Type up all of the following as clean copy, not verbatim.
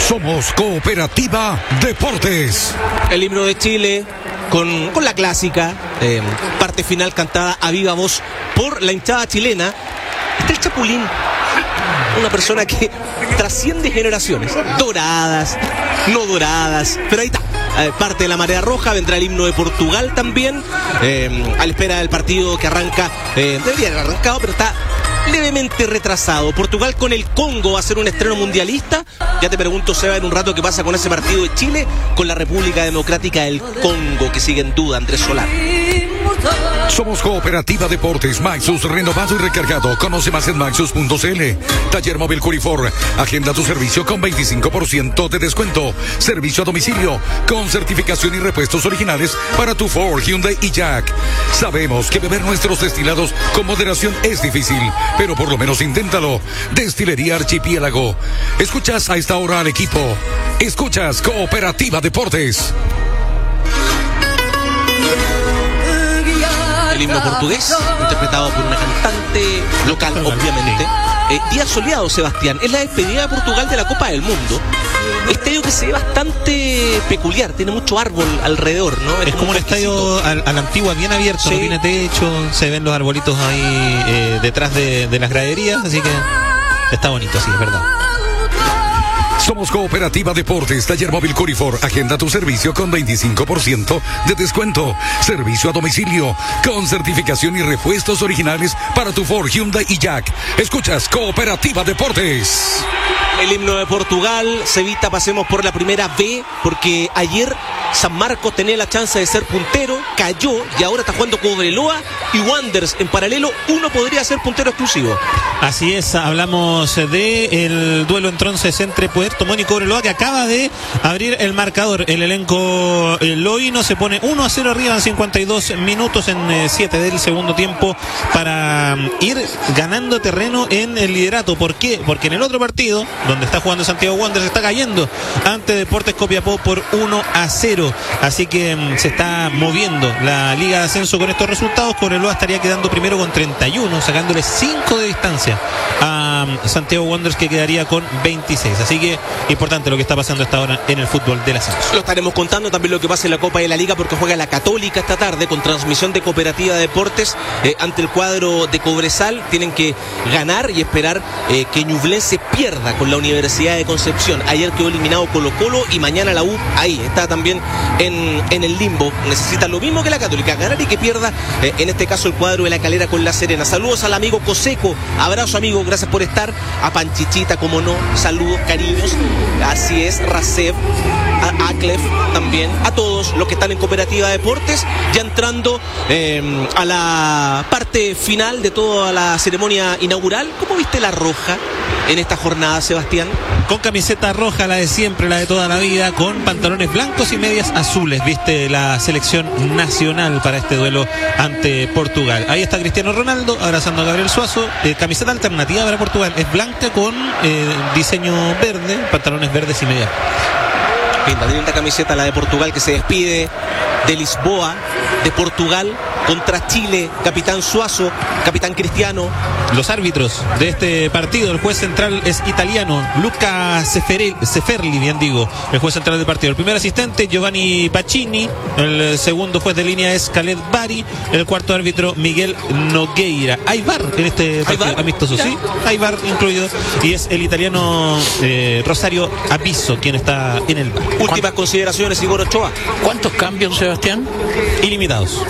Somos Cooperativa Deportes. El himno de Chile con la clásica parte final cantada a viva voz por la hinchada chilena. Está el Chapulín, una persona que trasciende generaciones, doradas, no doradas, pero ahí está. Parte de la marea roja, vendrá el himno de Portugal también, a la espera del partido que arranca, debería haber arrancado, pero está levemente retrasado. Portugal con el Congo va a ser un estreno mundialista. Ya te pregunto, Seba, en un rato qué pasa con ese partido de Chile con la República Democrática del Congo, que sigue en duda, Andrés Solar. Somos Cooperativa Deportes, Maxus renovado y recargado. Conoce más en maxus.cl. Taller Móvil Curifor, agenda tu servicio con 25% de descuento. Servicio a domicilio con certificación y repuestos originales para tu Ford, Hyundai y Jack. Sabemos que beber nuestros destilados con moderación es difícil, pero por lo menos inténtalo. Destilería Archipiélago. Escuchas a esta hora al equipo. Escuchas Cooperativa Deportes. El himno portugués, interpretado por una cantante local, obviamente. Día soleado, Sebastián. Es la despedida de Portugal de la Copa del Mundo. Estadio que se ve bastante peculiar, tiene mucho árbol alrededor, ¿no? Es como un estadio a la antigua, bien abierto, sí. No tiene techo, se ven los arbolitos ahí detrás de las graderías, así que está bonito, sí, es verdad. Somos Cooperativa Deportes, Taller Móvil Curifor. Agenda tu servicio con 25% de descuento. Servicio a domicilio con certificación y repuestos originales para tu Ford, Hyundai y Jack. Escuchas Cooperativa Deportes. El himno de Portugal, Cevita, pasemos por la primera B, porque ayer San Marcos tenía la chance de ser puntero, cayó y ahora está jugando Cobreloa y Wanderers en paralelo. Uno podría ser puntero exclusivo. Así es, hablamos del duelo entonces entre Puerto Montt y Cobreloa, que acaba de abrir el marcador. El elenco loíno se pone 1-0 arriba en 52 minutos en 7 del segundo tiempo para ir ganando terreno en el liderato. ¿Por qué? Porque en el otro partido, donde está jugando Santiago Wanderers, está cayendo ante Deportes Copiapó por 1-0. Así que se está moviendo la Liga de Ascenso con estos resultados. Cobreloa estaría quedando primero con 31, sacándole 5 de distancia a Santiago Wanderers, que quedaría con 26. Así que importante lo que está pasando hasta ahora en el fútbol del ascenso. Lo estaremos contando también lo que pasa en la Copa de la Liga, porque juega la Católica esta tarde con transmisión de Cooperativa Deportes ante el cuadro de Cobresal. Tienen que ganar y esperar que Ñublense pierda con la Universidad de Concepción. Ayer quedó eliminado Colo-Colo y mañana la U ahí está también en el limbo. Necesita lo mismo que la Católica, ganar y que pierda en este caso el cuadro de La Calera con La Serena. Saludos al amigo Coseco, abrazo amigo, gracias por estar. A Panchichita, como no, saludos, cariños. Así es, Racev, a Aklef también, a todos los que están en Cooperativa Deportes, ya entrando a la parte final de toda la ceremonia inaugural. ¿Cómo viste la roja en esta jornada, Sebastián? Con camiseta roja, la de siempre, la de toda la vida, con pantalones blancos y medias azules, viste la selección nacional para este duelo ante Portugal. Ahí está Cristiano Ronaldo abrazando a Gabriel Suazo. Camiseta alternativa para Portugal, es blanca con diseño verde, pantalones verdes y medias. Linda camiseta la de Portugal, que se despide de Lisboa, de Portugal contra Chile. Capitán Suazo, capitán Cristiano. Los árbitros de este partido, el juez central es italiano, Luca Seferli, bien digo, el juez central del partido. El primer asistente, Giovanni Pacini. El segundo juez de línea es Khaled Bari. El cuarto árbitro, Miguel Nogueira. Hay VAR en este partido amistoso, ¿sí? Hay VAR incluido. Y es el italiano Rosario Abiso quien está en el VAR. Últimas consideraciones, Igor Ochoa. ¿Cuántos cambios, Sebastián? Ilimitados.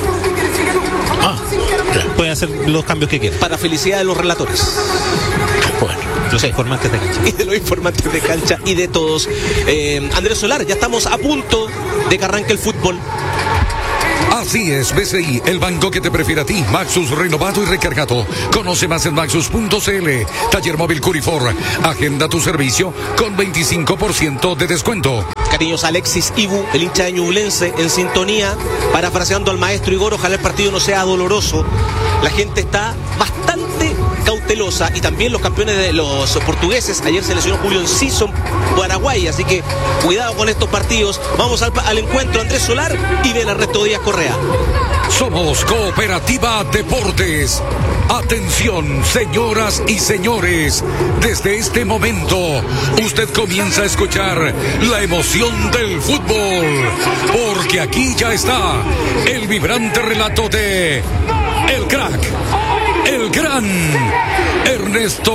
Pueden hacer los cambios que quieran. Para felicidad de los relatores. Bueno, los informantes de cancha. Y de los informantes de cancha y de todos. Andrés Solar, ya estamos a punto de que arranque el fútbol. Así es, BCI, el banco que te prefiere a ti. Maxus renovado y recargado. Conoce más en maxus.cl. Taller Móvil Curifor. Agenda tu servicio con 25% de descuento. Cariños, Alexis Ibu, el hincha de Ñublense, en sintonía, parafraseando al maestro Igor. Ojalá el partido no sea doloroso. La gente está bastante cautelosa, y también los campeones de los portugueses. Ayer se lesionó Julio Enciso, Paraguay, así que cuidado con estos partidos. Vamos al encuentro, Andrés Solar y ven Ernesto Díaz Correa. Somos Cooperativa Deportes. Atención, señoras y señores. Desde este momento, usted comienza a escuchar la emoción del fútbol. Porque aquí ya está el vibrante relato de el crack, el gran Ernesto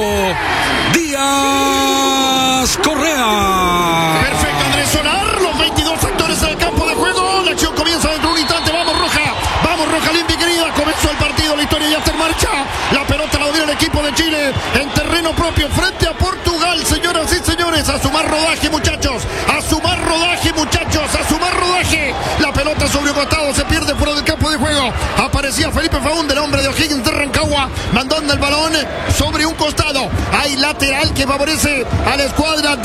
Díaz Correa. Perfecto, Andrés Solar, los 22 actores en el campo de juego. La acción comienza dentro de un instante. Vamos Roja limpia y querida. Comenzó el partido, la historia ya está en marcha. La pelota la domina el equipo de Chile en terreno propio frente a Portugal, señoras y señores. A sumar rodaje, muchachos. A sumar rodaje, muchachos. A sumar rodaje. La pelota sobre un costado, se pierde fuera del campo de juego. Aparecía Felipe Faúndez, el hombre de O'Higgins de Rancagua, mandando el balón sobre un costado. Hay lateral que favorece a la escuadra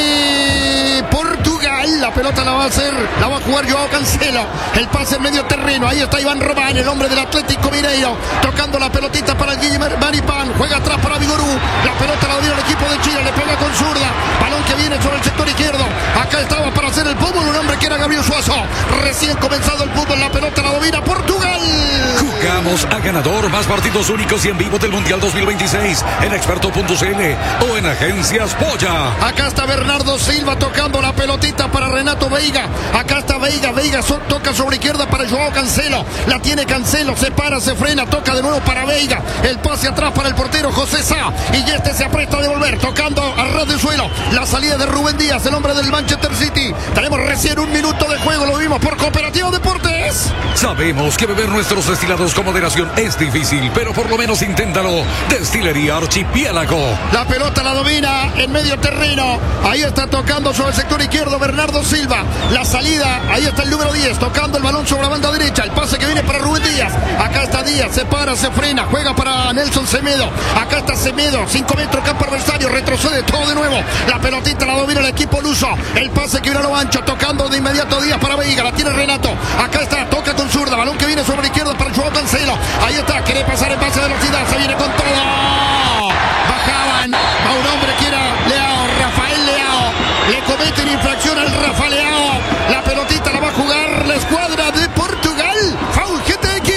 de Portugal. La pelota la va a jugar Joao Cancelo. El pase en medio terreno. Ahí está Iván Román, el hombre del Atlético Mineiro, tocando la pelotita para el Guillermo Maripán. Juega atrás para Vigorú. La pelota la dio el equipo de Chile. Le pega con zurda. Balón que viene sobre el sector izquierdo. Acá estaba para hacer el fútbol un hombre que era Gabriel Suazo. Recién comenzado el fútbol. La pelota la domina Portugal. Jugamos a ganador. Más partidos únicos y en vivo del Mundial 2026 en experto.cl o en Agencias Polla. Acá está Bernardo Silva tocando la pelotita para Renato Veiga. Acá está Veiga. Toca sobre izquierda para Joao Cancelo. La tiene Cancelo. Se para, se frena. Toca de nuevo para Veiga. El pase atrás para el portero José Sá. Y este se apresta a devolver. Tocando a ras del suelo. La salida de Rubén Díaz, el hombre del Manchester City. Tenemos recién un minuto de juego. Lo vimos por Cooperativa Deportes. Sabemos que beber nuestros destilados con moderación es difícil, pero por lo menos inténtalo. Destilería Archipiélago. La pelota la domina en medio terreno. Ahí está tocando sobre el sector izquierdo Bernardo Silva. La salida, ahí está el número 10, tocando el balón sobre la banda derecha. El pase que viene para Rubén Díaz. Acá está Díaz, se para, se frena, juega para Nelson Semedo. Acá está Semedo, 5 metros campo adversario, retrocede todo de nuevo. La pelotita la domina el equipo luso. El pase que viene a lo ancho, tocando de inmediato Díaz para Veiga. La tiene Renato. Acá está, toca con zurda. Balón que viene sobre la izquierda para Joao Cancelo. Ahí está, quiere pasar en base de velocidad. Se viene con todo. Bajaban a un hombre que era Leao, Rafael Leao. Le cometen infracción al Rafa Leao. La pelotita la va a jugar la escuadra de Portugal. Foul GTX.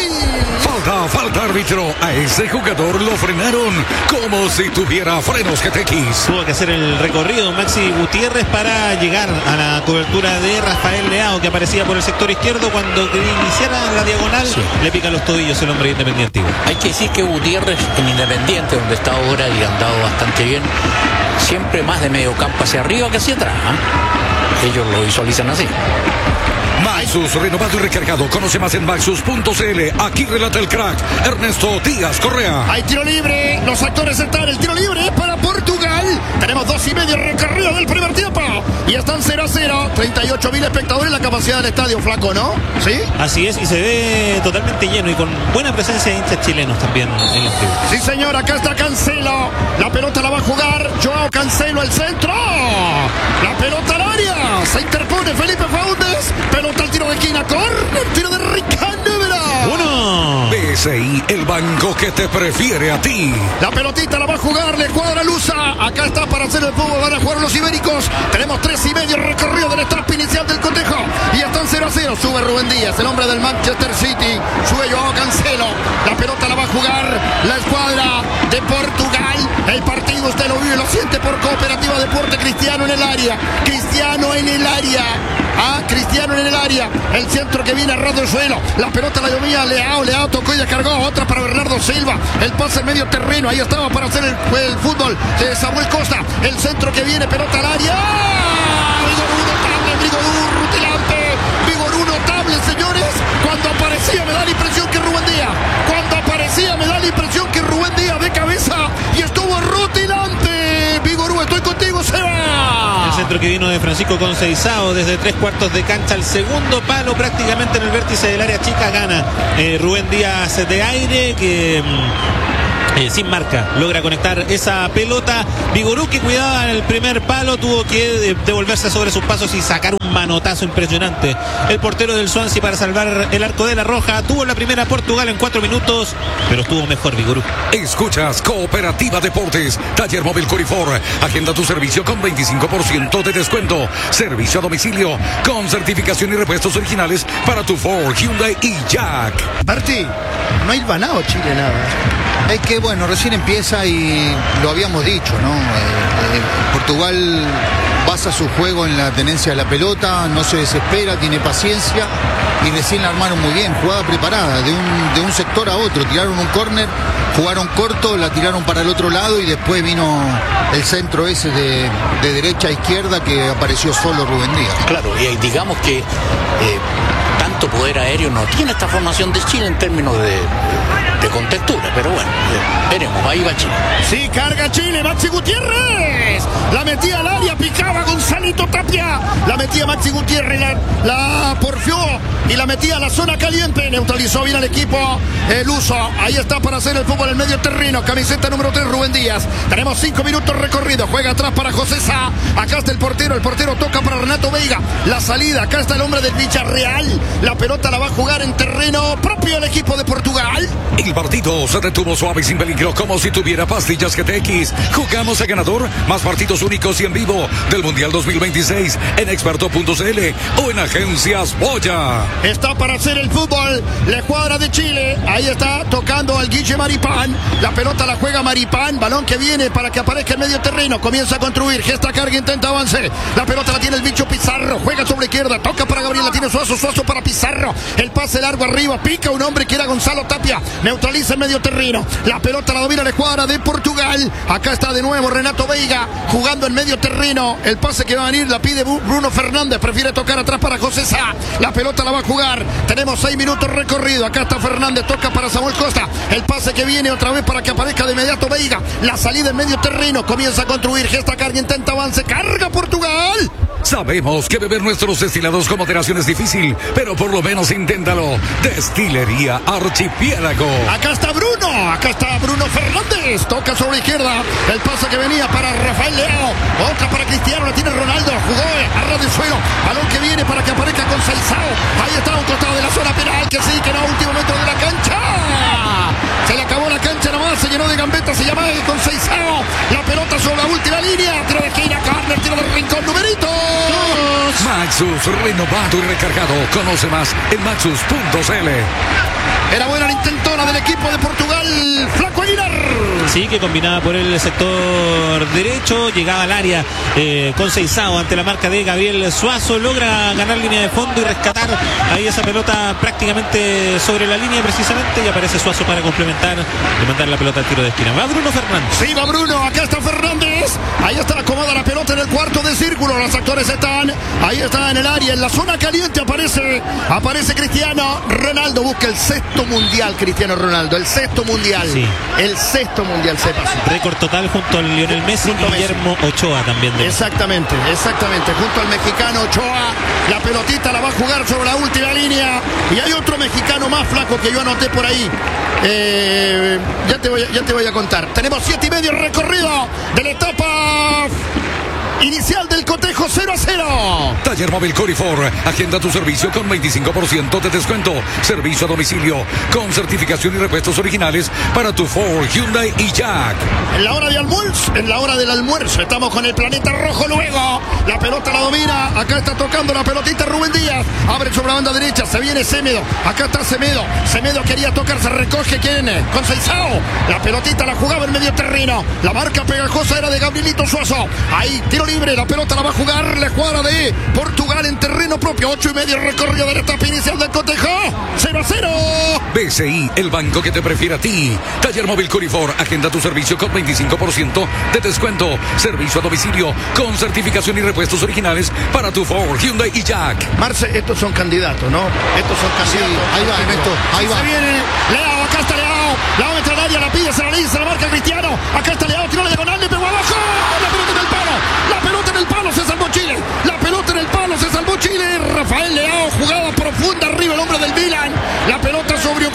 Falta árbitro. A ese jugador lo frenaron como si tuviera frenos GTX. Tuvo que hacer el recorrido Maxi Gutiérrez para llegar a la cobertura de Rafael Leao, que aparecía por el sector izquierdo. Cuando iniciara la diagonal, le pica los tobillos el hombre Independiente. Hay que decir que Gutiérrez en Independiente, donde está ahora y ha andado bastante bien, siempre más de medio campo hacia arriba que hacia atrás, ¿eh? Ellos lo visualizan así. Maxus, renovado y recargado. Conoce más en maxus.cl. Aquí relata el crack Ernesto Díaz Correa. Hay tiro libre. Los actores están. El tiro libre para Portugal. Tenemos 2:30 recorrido del primer tiempo. Y están 0-0. 38.000 espectadores. La capacidad del estadio, flaco, ¿no? ¿Sí? Así es, y se ve totalmente lleno y con buena presencia de hinchas chilenos también en los clubes. Sí, señor. Acá está Cancelo. La pelota la va a jugar Joao Cancelo, el centro. La pelota al área. Se interpone Felipe Faúndez. Pelota al tiro de esquina. Corre. Tiro de Ricardo. ¡Uno! BSI, el banco que te prefiere a ti. La pelotita la va a jugar la escuadra lusa. Acá está para hacer el fútbol. Van a jugar los ibéricos. Tenemos 3:30 recorrido del etapa inicial del cotejo. Y están 0-0. Sube Rubén Díaz, el hombre del Manchester City. Sube Joao Cancelo. La pelota la va a jugar la escuadra de Portugal. El partido usted lo vive, lo siente por Cooperativa Deporte. Cristiano en el área. Cristiano en el área. Cristiano en el área. El centro que viene a ras del suelo. La pelota la domina Leao tocó y descargó. Otra para Bernardo Silva. El pase en medio terreno. Ahí estaba para hacer el fútbol de Samuel Costa. El centro que viene, pelota al área. Vigorú notable, señores. Cuando aparecía me da la impresión que Rubén Díaz de cabeza y estuvo rutilante. Vigorú, estoy contigo, Seba. El centro que vino de Francisco Conceizao desde 3/4 de cancha al segundo palo, prácticamente en el vértice del área chica, gana Rubén Díaz de aire, que sin marca, logra conectar esa pelota. Vigorú, que cuidaba el primer palo, tuvo que devolverse sobre sus pasos y sacar un manotazo impresionante. El portero del Swansea para salvar el arco de la Roja. Tuvo la primera Portugal en 4 minutos, pero estuvo mejor Vigorú. Escuchas Cooperativa Deportes, Taller Móvil Corifor. Agenda tu servicio con 25% de descuento. Servicio a domicilio con certificación y repuestos originales para tu Ford, Hyundai y Jack. Martí, no ha hilvanado Chile nada. Es que bueno, recién empieza y lo habíamos dicho, ¿no? Portugal basa su juego en la tenencia de la pelota, no se desespera, tiene paciencia y recién la armaron muy bien, jugada preparada, de un sector a otro, tiraron un córner, jugaron corto, la tiraron para el otro lado y después vino el centro ese de derecha a izquierda que apareció solo Rubén Díaz. Claro, y digamos que tanto poder aéreo no tiene esta formación de Chile en términos de contextura, pero bueno, veremos, ahí va Chile. Sí, carga Chile, Maxi Gutiérrez. La metía al área, picaba Gonzalito Tapia. La metía Maxi Gutiérrez, la porfió y la metía a la zona caliente. Neutralizó bien al equipo el uso. Ahí está para hacer el fútbol en medio terreno. Camiseta número 3, Rubén Díaz. Tenemos 5 minutos recorrido. Juega atrás para José Sá. Acá está el portero toca para Renato Veiga. La salida, acá está el hombre del Villarreal. La pelota la va a jugar en terreno propio el equipo de Portugal. El partido se detuvo suave y sin peligro, como si tuviera pastillas GTX. Jugamos a ganador, más partidos únicos y en vivo del Mundial 2026 en experto.cl o en Agencias Boya. Está para hacer el fútbol la escuadra de Chile. Ahí está tocando al Guille Maripán. La pelota la juega Maripán. Balón que viene para que aparezca en medio terreno. Comienza a construir. Gesta, carga, intenta avance. La pelota la tiene el bicho Pizarro. Juega sobre izquierda. Toca para Gabriel. La tiene Suazo. Suazo para Pizarro. El pase largo arriba. Pica un hombre que era Gonzalo Tapia. Neutraliza en medio terreno. La pelota la domina la escuadra de Portugal. Acá está de nuevo Renato Veiga jugando en medio terreno. El pase que va a venir la pide Bruno Fernández. Prefiere tocar atrás para José Sá. La pelota la va a jugar. Tenemos 6 minutos recorrido. Acá está Fernández. Toca para Samuel Costa. El pase que viene otra vez para que aparezca de inmediato Veiga. La salida en medio terreno. Comienza a construir. Gesta, carga, intenta avance. Carga Portugal. Sabemos que beber nuestros destilados con moderación es difícil, pero por lo menos inténtalo. Destilería Archipiélago. Acá está Bruno Fernández. Toca sobre izquierda. El pase que venía para Rafael Leao. Otra para Cristiano. La tiene Ronaldo. Jugó a ras del suelo. Balón que viene para que aparezca con Seizao. Ahí está un costado de la zona penal. Que sí, que no. Último metro de la cancha. Se le acabó la cancha nomás. Se llenó de gambetas. Se llama con Seizao. La pelota sobre la última línea. Tiro de esquina. Corner. Tiro del rincón. Numerito. Maxus, renovado y recargado. Conoce más en maxus.cl. Era buena la intentona del equipo de Portugal. Flaco Aguilar. Sí, que combinaba por el sector derecho, llegaba al área con Seizao ante la marca de Gabriel Suazo, logra ganar línea de fondo y rescatar ahí esa pelota prácticamente sobre la línea precisamente, y aparece Suazo para complementar y mandar la pelota al tiro de esquina. Va Bruno Fernández. Sí, va Bruno, acá está Fernández. Ahí está, acomoda la pelota en el cuarto de círculo. Los actores están, ahí está en el área, en la zona caliente aparece Cristiano Ronaldo. Busca el sexto mundial, Cristiano Ronaldo, el sexto mundial. Sí. El sexto mundial se pasó. Récord total junto al Lionel Messi y Guillermo Ochoa también. Exactamente, junto al mexicano Ochoa. La pelotita la va a jugar sobre la última línea. Y hay otro mexicano más, flaco, que yo anoté por ahí. Ya te voy a contar. Tenemos 7:30 recorrido de la etapa inicial del cotejo. 0-0. Taller Móvil Corifor. Agenda tu servicio con 25% de descuento. Servicio a domicilio con certificación y repuestos originales para tu Ford, Hyundai y Jack. En la hora del almuerzo estamos con el planeta rojo. Luego la pelota la domina. Acá está tocando la pelotita Rubén Díaz. Abre sobre la banda derecha. Se viene Semedo. Acá está Semedo. Semedo quería tocar. Se recoge. ¿Quién? Con Seizao. La pelotita la jugaba en medio terreno. La marca pegajosa era de Gabrielito Suazo. Ahí tiro libre. La pelota la va a jugar la escuadra de Portugal en terreno propio. 8:30 recorrido de la etapa inicial del cotejo. 0-0. BCI, el banco que te prefiere a ti. Taller Móvil Corifor. Agenda tu servicio con 25% de descuento. Servicio a domicilio con certificación y repuestos originales para tu Ford, Hyundai y Jack. Marce, estos son candidatos, ¿no? Estos son candidatos. Sí, ahí va, Ernesto, ahí va. Se viene Leao, acá está Leao. La va a entrar al área, la pide, se la dice, la marca Cristiano. Acá está Leao, tiro la diagonal, le pegó abajo. La pelota en el palo. La pelota en el palo, se salvó Chile. La pelota en el palo, se salvó Chile. Rafael Leao, jugada profunda arriba, el hombre del Milan. La pelota sobre un costado,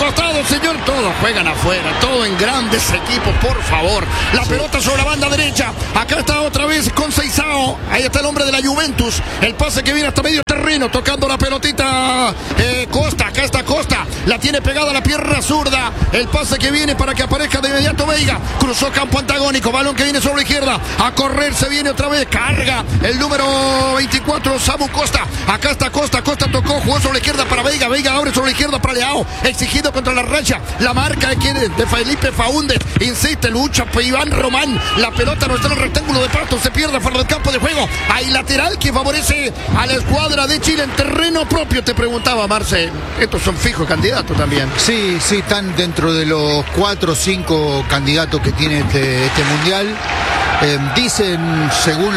señor, todos juegan afuera, todo en grandes equipos, por favor. La pelota sobre la banda derecha. Acá está otra vez con Seizao. Ahí está el hombre de la Juventus. El pase que viene hasta medio terreno, tocando la pelotita Costa. Acá está Costa. La tiene pegada a la pierna zurda. El pase que viene para que aparezca de inmediato Veiga. Cruzó campo antagónico. Balón que viene sobre la izquierda. A correr se viene otra vez. Carga el número 24, Samu Costa. Acá está Costa. Costa tocó, jugó sobre la izquierda para Veiga. Veiga abre sobre la izquierda para Leao. Exigido contra la raya. La marca de Felipe Faúndez. Insiste, lucha Iván Román. La pelota no está en el rectángulo de pasto. Se pierde fuera del campo de juego. Hay lateral que favorece a la escuadra de Chile en terreno propio. Te preguntaba, Marce. Estos son fijos candidatos también. Sí, están dentro de los 4 o 5 candidatos que tiene este mundial. Dicen, según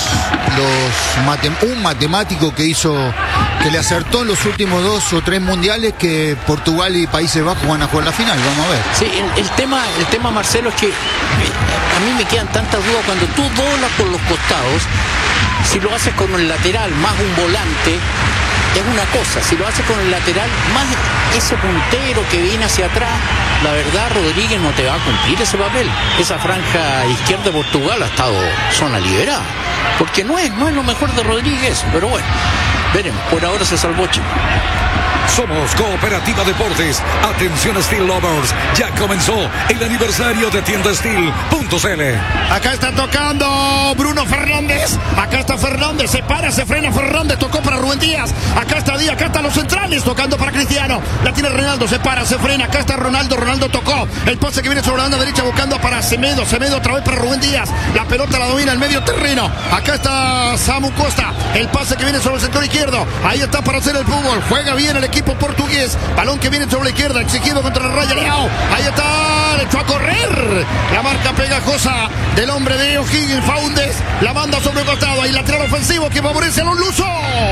un matemático que le acertó en los últimos 2 o 3 mundiales, que Portugal y Países Bajos van a jugar la final. Vamos a ver. Sí, el tema, Marcelo, es que a mí me quedan tantas dudas cuando tú doblas por los costados. Si lo haces con el lateral más un volante, es una cosa. Si lo haces con el lateral más ese puntero que viene hacia atrás, la verdad, Rodríguez no te va a cumplir ese papel. Esa franja izquierda de Portugal ha estado zona liberada, porque no es lo mejor de Rodríguez, pero bueno, veremos. Por ahora se salvó Chile. Somos Cooperativa Deportes. Atención Steel Lovers. Ya comenzó el aniversario de tienda Steel.cl. Acá está tocando Bruno Fernández. Acá está Fernández. Se para, se frena Fernández. Tocó para Rubén Díaz. Acá está Díaz. Acá están los centrales tocando para Cristiano. La tiene Reinaldo. Se para, se frena. Acá está Ronaldo. Ronaldo tocó. El pase que viene sobre la banda derecha buscando para Semedo. Semedo otra vez para Rubén Díaz. La pelota la domina el medio terreno. Acá está Samu Costa. El pase que viene sobre el sector izquierdo. Ahí está para hacer el fútbol. Juega bien el equipo portugués. Balón que viene sobre la izquierda, exigido contra la raya Leao. Ahí está, le echó a correr. La marca pegajosa del hombre de O'Higgins, Faúndez. La manda sobre el costado. Hay lateral ofensivo que favorece a los lusos.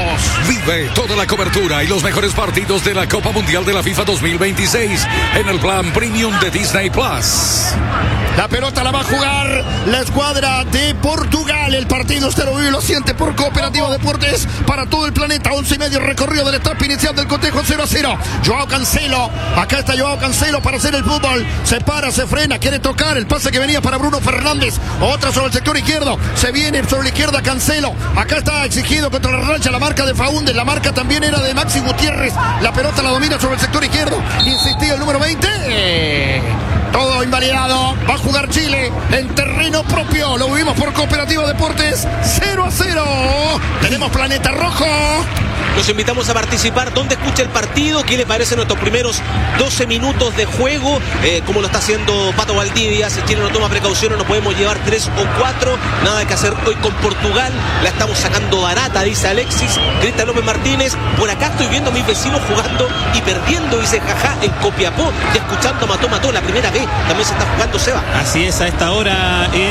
Vive toda la cobertura y los mejores partidos de la Copa Mundial de la FIFA 2026 en el plan Premium de Disney Plus. La pelota la va a jugar la escuadra de Portugal. El partido usted lo vive y lo siente por Cooperativa Deportes para todo el planeta. 11:30 recorrido de la etapa inicial del cotejo 0-0. Joao Cancelo. Acá está Joao Cancelo para hacer el fútbol. Se para, se frena, quiere tocar. El pase que venía para Bruno Fernández. Otra sobre el sector izquierdo. Se viene sobre la izquierda Cancelo. Acá está exigido contra la rancha. La marca de Faúndez. La marca también era de Maxi Gutiérrez. La pelota la domina sobre el sector izquierdo. Insistía el número 20. Todo invalidado. Va a jugar Chile en terreno propio. Lo vivimos por Cooperativa Deportes. 0-0. Tenemos Planeta Rojo. Los invitamos a participar. ¿Dónde escucha el partido? ¿Qué le parecen nuestros primeros 12 minutos de juego? Como lo está haciendo Pato Valdivia. Si Chile no toma precauciones, nos podemos llevar 3 o 4. Nada que hacer hoy con Portugal. La estamos sacando barata, dice Alexis. Cristian López Martínez. Por acá estoy viendo a mis vecinos jugando y perdiendo, dice jaja, en Copiapó. Y escuchando Mató, la primera vez. También se está jugando, Seba. Así es, a esta hora en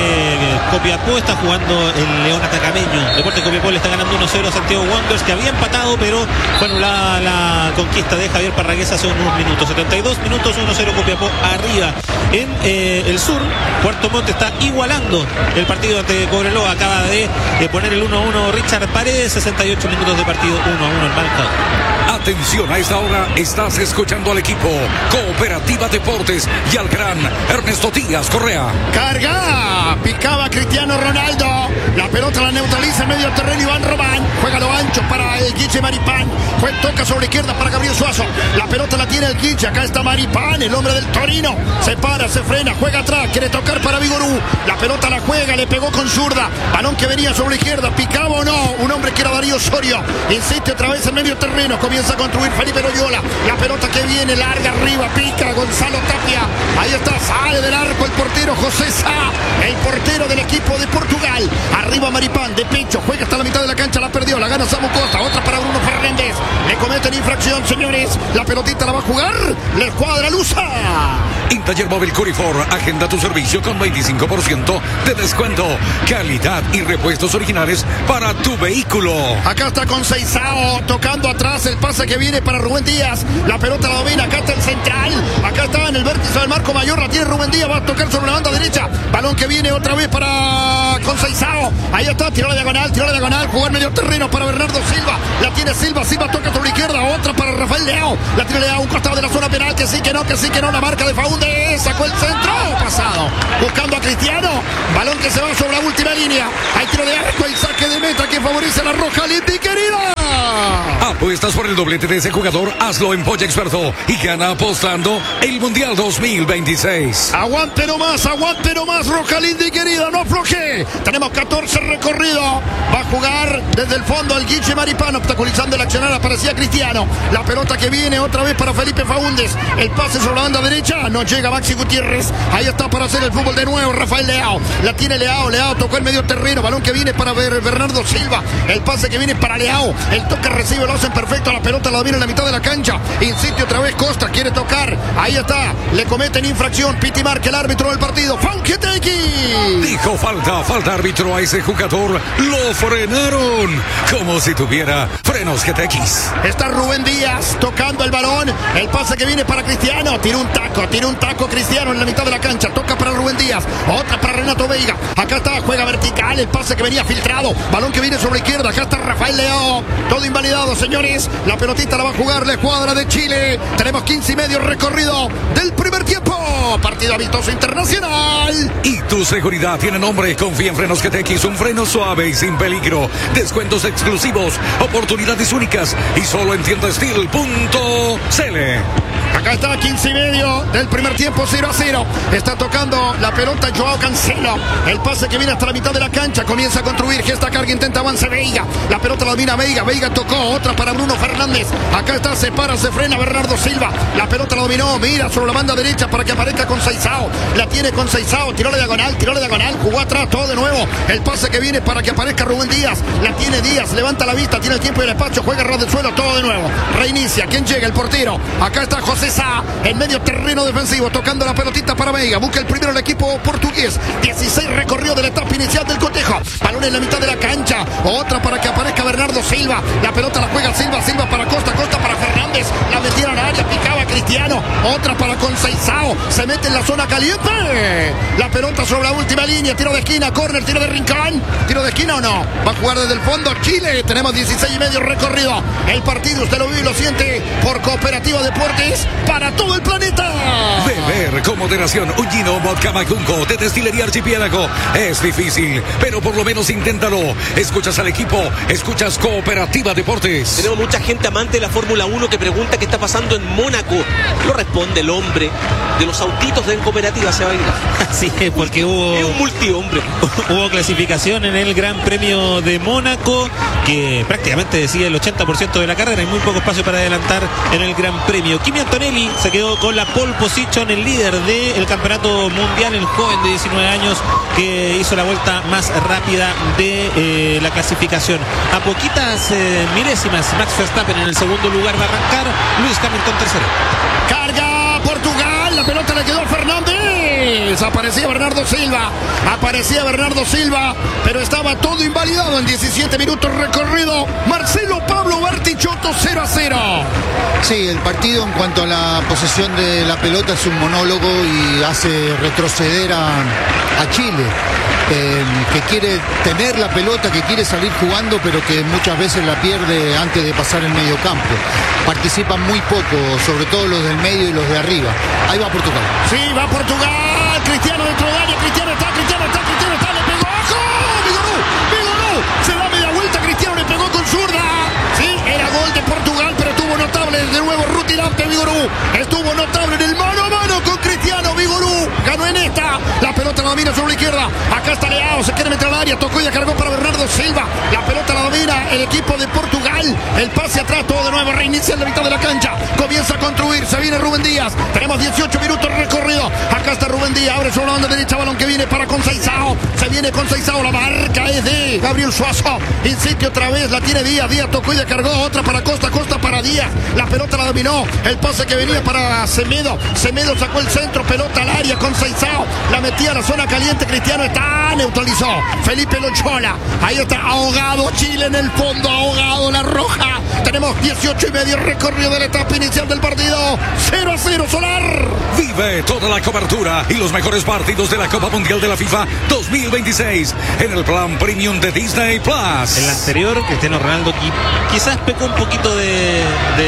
Copiapó está jugando el León Atacameño. Deportes Copiapó le está ganando 1-0 a Santiago Wanderers, que había empatado, pero fue anulada la conquista de Javier Parragués hace unos minutos. 72 minutos, 1-0 Copiapó arriba. En el sur, Puerto Montt está igualando el partido ante Cobreloa. Acaba de poner el 1-1 Richard Paredes. 68 minutos de partido, 1-1 el marcador. Atención, a esta hora estás escuchando al equipo Cooperativa Deportes y al gran Ernesto Díaz Correa. Carga, picaba Cristiano Ronaldo. La pelota la neutraliza en medio terreno Iván Román. Juega lo ancho para el Guiche Maripán. Toca sobre la izquierda para Gabriel Suazo. La pelota la tiene el Guiche. Acá está Maripán, el hombre del Torino. Se para, se frena, juega atrás. Quiere tocar para Vigorú. La pelota la juega, le pegó con zurda. Balón que venía sobre la izquierda. ¿Picaba o no? Un hombre que era Darío Osorio. Insiste otra vez en medio terreno. Comienza a construir Felipe Loyola. La pelota que viene larga arriba. Pica Gonzalo Tapia. Ahí está, sale del arco el portero José Sá, el portero del equipo de Portugal. Arriba Maripán, de pecho, juega hasta la mitad de la cancha, la perdió, la gana Samu Costa, otra para Bruno Fernández. Le cometen infracción, señores. La pelotita la va a jugar la escuadra lusa. En Taller Móvil Curifor, agenda tu servicio con 25% de descuento. Calidad y repuestos originales para tu vehículo. Acá está con Seizao, tocando atrás el pase que viene para Rubén Díaz. La pelota la domina, acá está el central. Acá está en el vértice del marco mayor, la tiene Rubén Díaz, va a tocar sobre la banda derecha. Balón que viene otra vez para Seizao. Ahí está, tiró la diagonal, jugar medio terreno para para Bernardo Silva. La tiene Silva, Silva toca sobre la izquierda, otra para Rafael Leao. La tiene Leao, un costado de la zona penal, que sí, que no, la marca de Faúndez, sacó el centro, pasado, buscando a Cristiano, balón que se va sobre la última línea, hay tiro de arco, el saque de meta que favorece a la Roja Lindy, querida. Apuestas por el doblete de ese jugador, hazlo en Polla Experto y gana apostando el Mundial 2026. Aguante nomás, Roja Lindy, querida, no afloje. Tenemos 14 recorrido. Va a jugar desde el fondo el Guiche Maripano, obstaculizando el accionar, aparecía Cristiano. La pelota que viene otra vez para Felipe Faúndez. El pase sobre la banda derecha, no llega Maxi Gutiérrez. Ahí está para hacer el fútbol de nuevo Rafael Leao. La tiene Leao, tocó el medio terreno. Balón que viene para Bernardo Silva. El pase que viene para Leao. El toque recibe, lo hacen perfecto. La pelota la viene en la mitad de la cancha. Insiste otra vez Costa, quiere tocar. Ahí está, le cometen infracción. Piti marca el árbitro del partido. Fanqueteki. Dijo falta árbitro a ese jugador. Lo frenaron como si tuviera frenos GTX. Está Rubén Díaz tocando el balón. El pase que viene para Cristiano. Tiene un taco Cristiano en la mitad de la cancha. Toca para Rubén Díaz. Otra para Renato Veiga. Acá está, juega vertical. El pase que venía filtrado. Balón que viene sobre la izquierda. Acá está Rafael Leao. Todo invalidado, señores. La pelotita la va a jugar la escuadra de Chile. Tenemos 15 y medio recorrido del primer tiempo. Partido amistoso internacional. Y tu seguridad tiene nombre. Confía en Frenos GTX. Un freno suave y sin peligro. Descuentos exclusivos. Oportunidades únicas. Y solo en tiendasteel.cl. Acá está 15 y medio del primer tiempo, 0-0. Está tocando la pelota Joao Cancelo. El pase que viene hasta la mitad de la cancha. Comienza a construir, gesta carga, intenta avance Veiga. La pelota la domina Veiga. Veiga tocó, otra para Bruno Fernández. Acá está, se para, se frena Bernardo Silva. La pelota la dominó, mira sobre la banda derecha para que aparezca con Seizao. La tiene con Seizao, tiró la diagonal, jugó atrás, todo de nuevo. El pase que viene para que aparezca Rubén Díaz. La tiene Díaz, levanta la vista, tiene el tiempo y el espacio, juega ras del suelo, todo de nuevo. Reinicia, ¿quién llega? El portero. Acá está José Sá, en medio terreno defensivo, tocando la pelotita para Veiga. Busca el primero el equipo portugués. 16 recorrido de la etapa inicial del cotejo. Balón en la mitad de la cancha. Otra para que aparezca Bernardo Silva. La pelota la juega Silva para Costa para Fernández. La metieron a área, picaba Cristiano. Otra para Seizao. Se mete en la zona caliente. La pelota sobre la última línea. Tiro de esquina, córner, tiro de rincón. ¿Tiro de esquina o no? Va a jugar desde el fondo Chile. Tenemos 16 y medio recorrido. El partido usted lo vive y lo siente por Cooperativa Deportes para todo el planeta. Beber con moderación un gino vodka Macunco de Destilería Archipiélago es difícil, pero por lo menos inténtalo. Escuchas al equipo, escuchas Cooperativa Deportes. Tenemos mucha gente amante de la Fórmula 1 que pregunta qué está pasando en Mónaco. Lo responde el hombre de los autitos de Cooperativa, se va a ir. Sí, porque es un multihombre. Hubo clasificación en el Gran Premio de Mónaco, que prácticamente decía el 80% de la carrera. Hay muy poco espacio para adelantar en el Gran Premio. Kimi Antonelli se quedó con la pole position, el líder del campeonato mundial, el joven de 19 años que hizo la vuelta más rápida de la clasificación. A poquitas milésimas, Max Verstappen en el segundo lugar va a arrancar, Lewis Hamilton tercero. Carga Portugal, la pelota le quedó a Fernández. Aparecía Bernardo Silva, pero estaba todo invalidado en 17 minutos recorrido. Marcelo Pablo Bartichotto, 0-0. Sí, el partido en cuanto a la posesión de la pelota es un monólogo y hace retroceder a Chile, que quiere tener la pelota, que quiere salir jugando, pero que muchas veces la pierde antes de pasar el medio campo. Participan muy poco, sobre todo los del medio y los de arriba. Ahí va Portugal. Sí, va Portugal. Cristiano dentro del área. Cristiano está, le pegó. ¡Ojo! ¡Vigorú! Se da media vuelta, Cristiano le pegó con zurda. Sí, era gol de Portugal, pero estuvo notable de nuevo rutilante Vigorú. Estuvo notable en el mano a mano con Cristiano. Vigorú ganó en esta. La pelota la domina sobre la izquierda. Acá está Leao, se quiere meter al área. Tocó y la cargó para Bernardo Silva. La pelota la domina el equipo de Portugal. El pase atrás, todo de nuevo. Reinicia en la mitad de la cancha. Comienza a construir. Se viene Rubén Díaz. Tenemos 18 minutos recorrido. Acá está Rubén Díaz. Abre sobre la banda derecha. Balón que viene para Seizao. Se viene Seizao. La marca es de Gabriel Suazo. Insiste otra vez. La tiene Díaz. Díaz tocó y le cargó. Otra para Costa para Díaz. La pelota la dominó. El pase que venía para Semedo. Semedo sacó el centro. Pelota al área con Seizao. La metía a la zona caliente. Cristiano está. Neutralizó. Felipe Lochola. Ahí está. Ahogado Chile en el fondo. Ahogado la Roja. Tenemos 18 y medio recorrido de la etapa inicial del partido. 0-0 Solar. Vive toda la cobertura y los mejores partidos de la Copa Mundial de la FIFA 2026 en el plan premium de Disney Plus. El anterior, Cristiano Ronaldo, quizás pecó un poquito de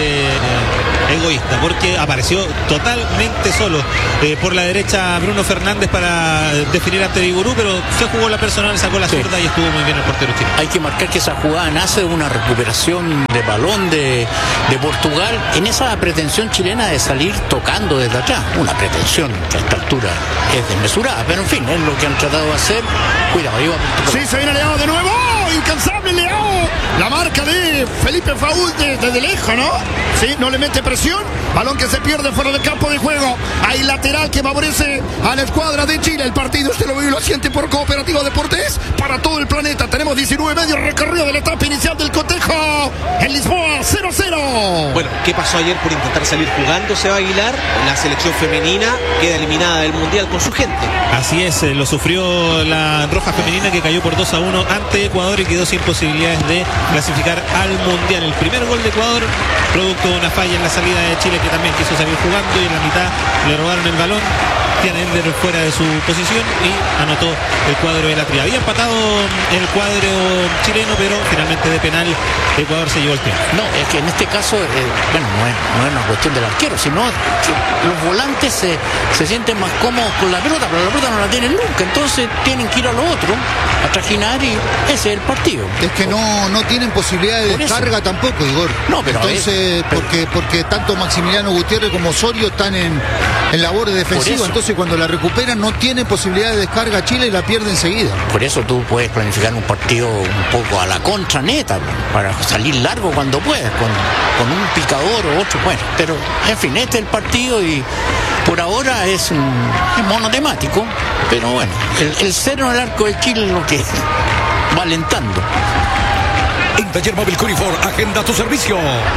egoísta, porque apareció totalmente solo por la derecha Bruno Fernández para definir ante Vigorú, pero se jugó la personal, sacó la zurda y estuvo muy bien el portero chileno. Hay que marcar que esa jugada nace de una recuperación de balón de Portugal en esa pretensión chilena de salir tocando desde atrás. Una pretensión que a esta altura es desmesurada, pero en fin, es lo que han tratado de hacer. Cuidado, ahí va Portugal. Sí, se viene Leao de nuevo. Incansable Leao. La marca de Felipe Faúndez desde lejos, ¿no? Sí, no le mete presión. Balón que se pierde fuera del campo de juego. Hay lateral que favorece a la escuadra de Chile. El partido usted lo ve y lo siente por Cooperativa Deportes para todo el planeta. Tenemos 19 medios recorrido de la etapa inicial del cotejo en Lisboa, 0-0. Bueno, ¿qué pasó ayer por intentar salir jugando Seba Aguilar? La selección femenina queda eliminada del Mundial con su gente. Así es, lo sufrió la roja femenina, que cayó por 2-1 ante Ecuador y quedó sin posibilidades de clasificar al Mundial. El primer gol de Ecuador, producto de una falla en la salida de Chile, que también quiso salir jugando, y en la mitad le robaron el balón. Tiene Ender fuera de su posición y anotó el cuadro de la Tría. Había empatado el cuadro chileno, pero finalmente de penal Ecuador se llevó el tiempo. No, es que en este caso, bueno, no es una cuestión del arquero, sino que los volantes se sienten más cómodos con la pelota, pero la pelota no la tienen nunca, entonces tienen que ir a lo otro, a trajinar, y ese es el partido. Es que no tienen posibilidad de descarga tampoco, Igor. No, pero entonces, porque tanto Maximiliano Gutiérrez como Osorio están en labores defensivas, entonces cuando la recuperan no tienen posibilidad de descarga a Chile y la pierden enseguida. Por eso tú puedes planificar un partido un poco a la contra neta, para salir largo cuando puedas, con un picador o otro, bueno, pero en fin, este es el partido y por ahora es monotemático, pero bueno, el cero en el arco de Chile es lo que va alentando. En Taller Móvil Curifor, agenda tu servicio.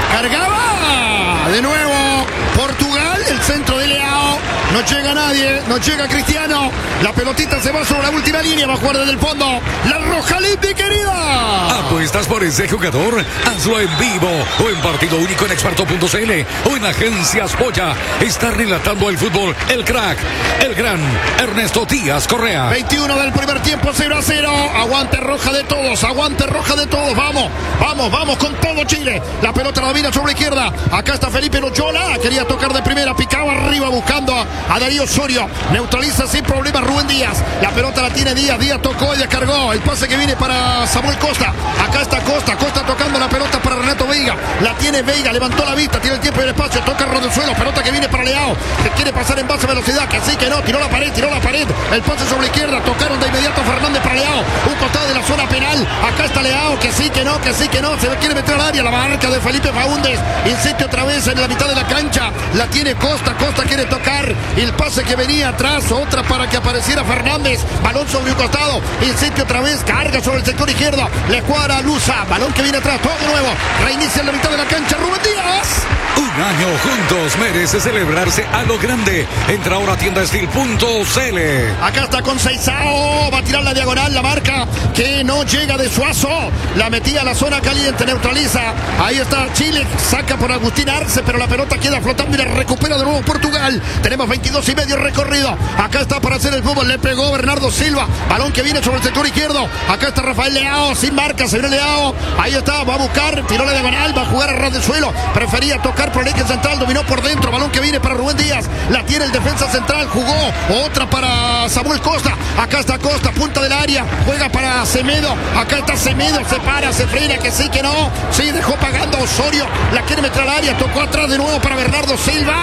Cargaba de nuevo Portugal, el centro de Leao. No llega nadie, no llega Cristiano. La pelotita se va sobre la última línea, va a jugar desde el fondo. La roja limpia, querida. ¿Apuestas por ese jugador? Hazlo en vivo o en partido único en experto.cl o en Agencias Polla. Está relatando el fútbol el crack, el gran Ernesto Díaz Correa. 21 del primer tiempo, 0-0. Aguante roja de todos, aguante roja de todos. Vamos con todo Chile. La pelota la domina sobre la izquierda. Acá está Felipe Loyola. Quería tocar de primera, picaba arriba buscando a Darío Osorio. Neutraliza sin problema Rubén Díaz. La pelota la tiene Díaz. Díaz tocó y descargó. El pase que viene para Samuel Costa. Acá está Costa. Costa tocando la pelota para Renato Veiga. La tiene Veiga. Levantó la vista. Tiene el tiempo y el espacio. Toca el suelo. Pelota que viene para Leao. Que quiere pasar en base a velocidad. Que sí, que no. Tiró la pared. El pase sobre la izquierda. Tocaron de inmediato a Fernández para Leao. Un costado de la zona penal. Acá está Leao. Que sí, que no. Se quiere meter al área. La marca de Felipe Faúndez. Insiste otra vez en la mitad de la cancha. La tiene Costa. Costa quiere tocar. Y el pase que venía atrás. Otra para que apareciera Fernández. Balón sobre un costado. Insiste otra vez. Carga sobre el sector izquierdo. Le cuadra a Luza. Balón que viene atrás. Todo de nuevo. Reinicia en la mitad de la cancha. Rubén Díaz. Un año juntos merece celebrarse a lo grande. Entra ahora a tiendastil.cl. Acá está con Seizao. Va a tirar la diagonal. La marca que no llega de Suazo. La metía a la zona caliente. Neutraliza. Ahí está Chile. Saca por Agustín Arce. Pero la pelota queda flotando y la recupera de nuevo Portugal. Tenemos 22 y medio recorrido. Acá está para hacer el fútbol. Le pegó Bernardo Silva. Balón que viene sobre el sector izquierdo. Acá está Rafael Leao. Sin marca. Se viene Leao. Ahí está. Va a buscar. Tiró la diagonal. Va a jugar a ras del suelo. Prefería tocar por el eje central. Dominó por dentro. Balón que viene para Rubén Díaz. La tiene el defensa central. Jugó. Otra para Samuel Costa. Acá está Costa. Punta del área. Juega para Semedo. Acá está Semedo. Se para. Se frena. Que sí, que no. Sí, dejó pagando a Osorio. La quiere meter al área. Tocó atrás de nuevo para Bernardo Silva.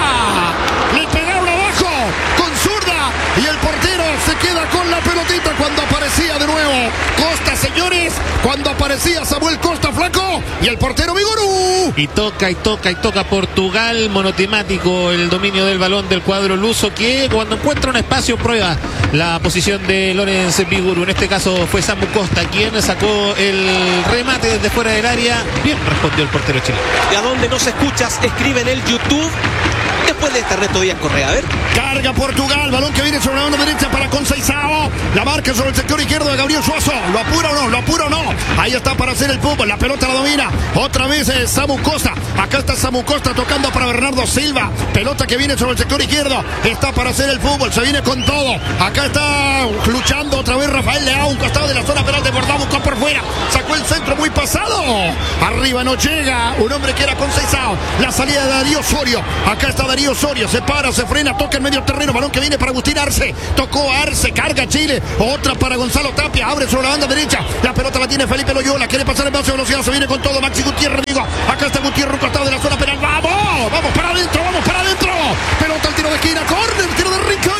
Le pegaron abajo con zurda y el portero se queda con la pelotita cuando aparecía de nuevo Costa, señores, cuando aparecía Samuel Costa, flaco, y el portero Vigorú. Y toca Portugal, monotemático el dominio del balón del cuadro luso, que cuando encuentra un espacio prueba la posición de Lorenz Vigorú. En este caso fue Samu Costa quien sacó el remate desde fuera del área. Bien respondió el portero chileno. ¿De a dónde nos escuchas? Escribe en el YouTube después de este Ernesto Díaz Correa. A ver. Carga Portugal, balón que viene sobre la banda derecha para Conceição. La marca sobre el sector izquierdo de Gabriel Suazo. ¿Lo apura o no? ¿Lo apura o no? Ahí está para hacer el fútbol. La pelota la domina. Otra vez Samu Costa. Acá está Samu Costa tocando para Bernardo Silva. Pelota que viene sobre el sector izquierdo. Está para hacer el fútbol. Se viene con todo. Acá está luchando otra vez Rafael Leao. Un costado de la zona penal de Bordá. Buscó por fuera. Sacó el centro muy pasado. Arriba no llega. Un hombre que era Conceição. La salida de Darío Osorio. Acá está Darío Osorio. Se para, se frena, toca en medio terreno. Balón que viene para Agustín Arce. Tocó Arce. Carga Chile. Otra para Gonzalo Tapia. Abre sobre la banda derecha. La pelota la tiene Felipe Loyola. Quiere pasar en base de velocidad. Se viene con todo. Maxi Gutiérrez. Digo. Acá está Gutiérrez. Un costado de la zona penal. ¡Vamos! ¡Vamos para adentro! ¡Vamos para adentro! Pelota al tiro de esquina. Córner. Tiro de Rincón.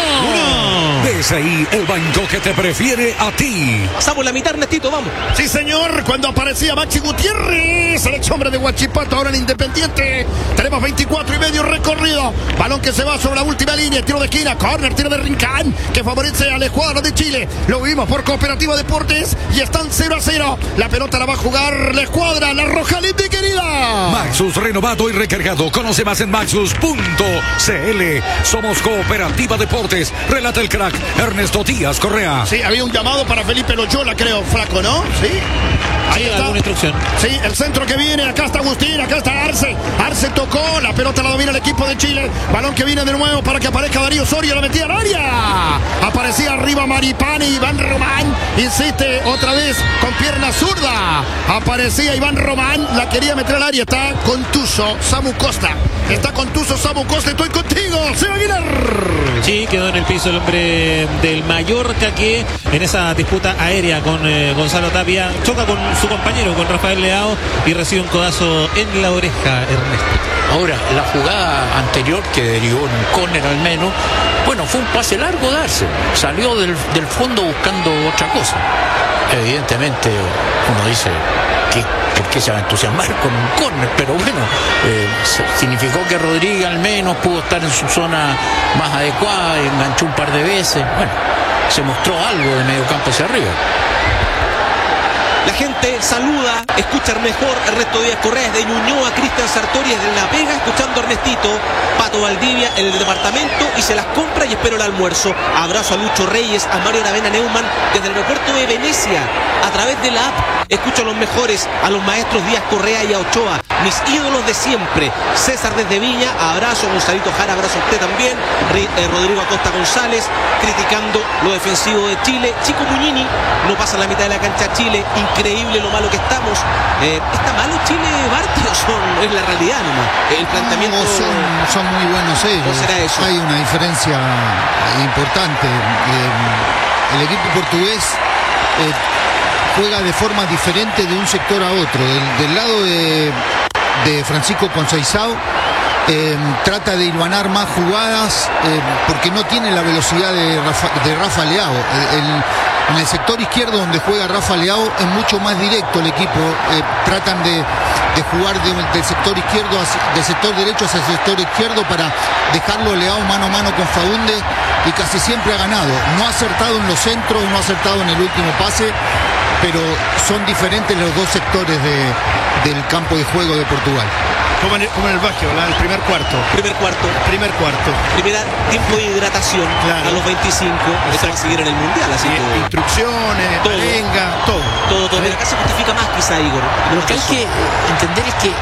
¡Uno! Ves ahí el banco que te prefiere a ti. Pasamos la mitad, Ernestito, vamos. Sí, señor, cuando aparecía Maxi Gutiérrez, el ex hombre de Huachipato, ahora en Independiente. Tenemos 24 y medio recorrido. Balón que se va sobre la última línea, tiro de esquina, córner, tiro de Rincón, que favorece a la escuadra de Chile. Lo vimos por Cooperativa Deportes y están 0-0. La pelota la va a jugar la escuadra, la Roja Lindy, querida. Maxus renovado y recargado. Conoce más en maxus.cl. Somos Cooperativa Deportes. Relata el crack Ernesto Díaz Correa. Sí, había un llamado para Felipe Loyola, creo, flaco, ¿no? Sí. Ahí está. ¿Alguna instrucción? Sí, el centro que viene, acá está Agustín, acá está Arce. Arce tocó, la pelota la domina el equipo de Chile. Balón que viene de nuevo para que aparezca Darío Osorio, la metía al área. Aparecía arriba Maripani, Iván Román. Insiste otra vez con pierna zurda. Aparecía Iván Román, la quería meter al área. Está contuso Samu Costa. Está contuso Samu Costa, estoy contigo, Seba Aguilar. Sí, quedó en el piso el hombre del Mallorca que en esa disputa aérea con Gonzalo Tapia choca con su compañero, con Rafael Leao, y recibe un codazo en la oreja, Ernesto. Ahora, la jugada anterior que derivó en un córner al menos, bueno, fue un pase largo darse. Salió del fondo buscando otra cosa. Evidentemente, uno dice que por qué se va a entusiasmar con un córner, pero bueno, significó que Rodríguez al menos pudo estar en su zona más adecuada, enganchó un par de veces. Bueno, se mostró algo de medio campo hacia arriba. La gente saluda, escucha mejor Ernesto Díaz Correa desde Ñuñoa, Cristian Sartori desde La Vega, escuchando a Ernestito, Pato Valdivia en el departamento y se las compra y espero el almuerzo. Abrazo a Lucho Reyes, a Mario Aravena Neumann desde el aeropuerto de Venecia, a través de la app. Escucho a los mejores, a los maestros Díaz Correa y a Ochoa, mis ídolos de siempre. César desde Viña, abrazo. Gonzalito Jara, abrazo a usted también. Rodrigo Acosta González, criticando lo defensivo de Chile. Chico Muñini, no pasa la mitad de la cancha Chile. Increíble lo malo que estamos. ¿Está malo Chile, Barty, o es la realidad nomás? El planteamiento... No, son muy buenos ellos. ¿Cómo será eso? Hay una diferencia importante. El equipo portugués juega de forma diferente de un sector a otro. Del lado de Francisco Conceição, trata de hilvanar más jugadas porque no tiene la velocidad de Rafa Leao. En el sector izquierdo donde juega Rafa Leao es mucho más directo el equipo. Tratan de jugar del sector izquierdo del sector derecho hacia el sector izquierdo para dejarlo Leao mano a mano con Faúndez, y casi siempre ha ganado. No ha acertado en los centros, no ha acertado en el último pase, pero son diferentes los dos sectores del campo de juego de Portugal. Como en el Bajío, el primer cuarto. Primer cuarto. Primera tiempo de hidratación, claro. A los 25. Esto va a seguir en el Mundial, así que... Instrucciones, todo. arenga, todo. Todo. Acá se justifica más quizá, Igor. Lo que hay que entender es que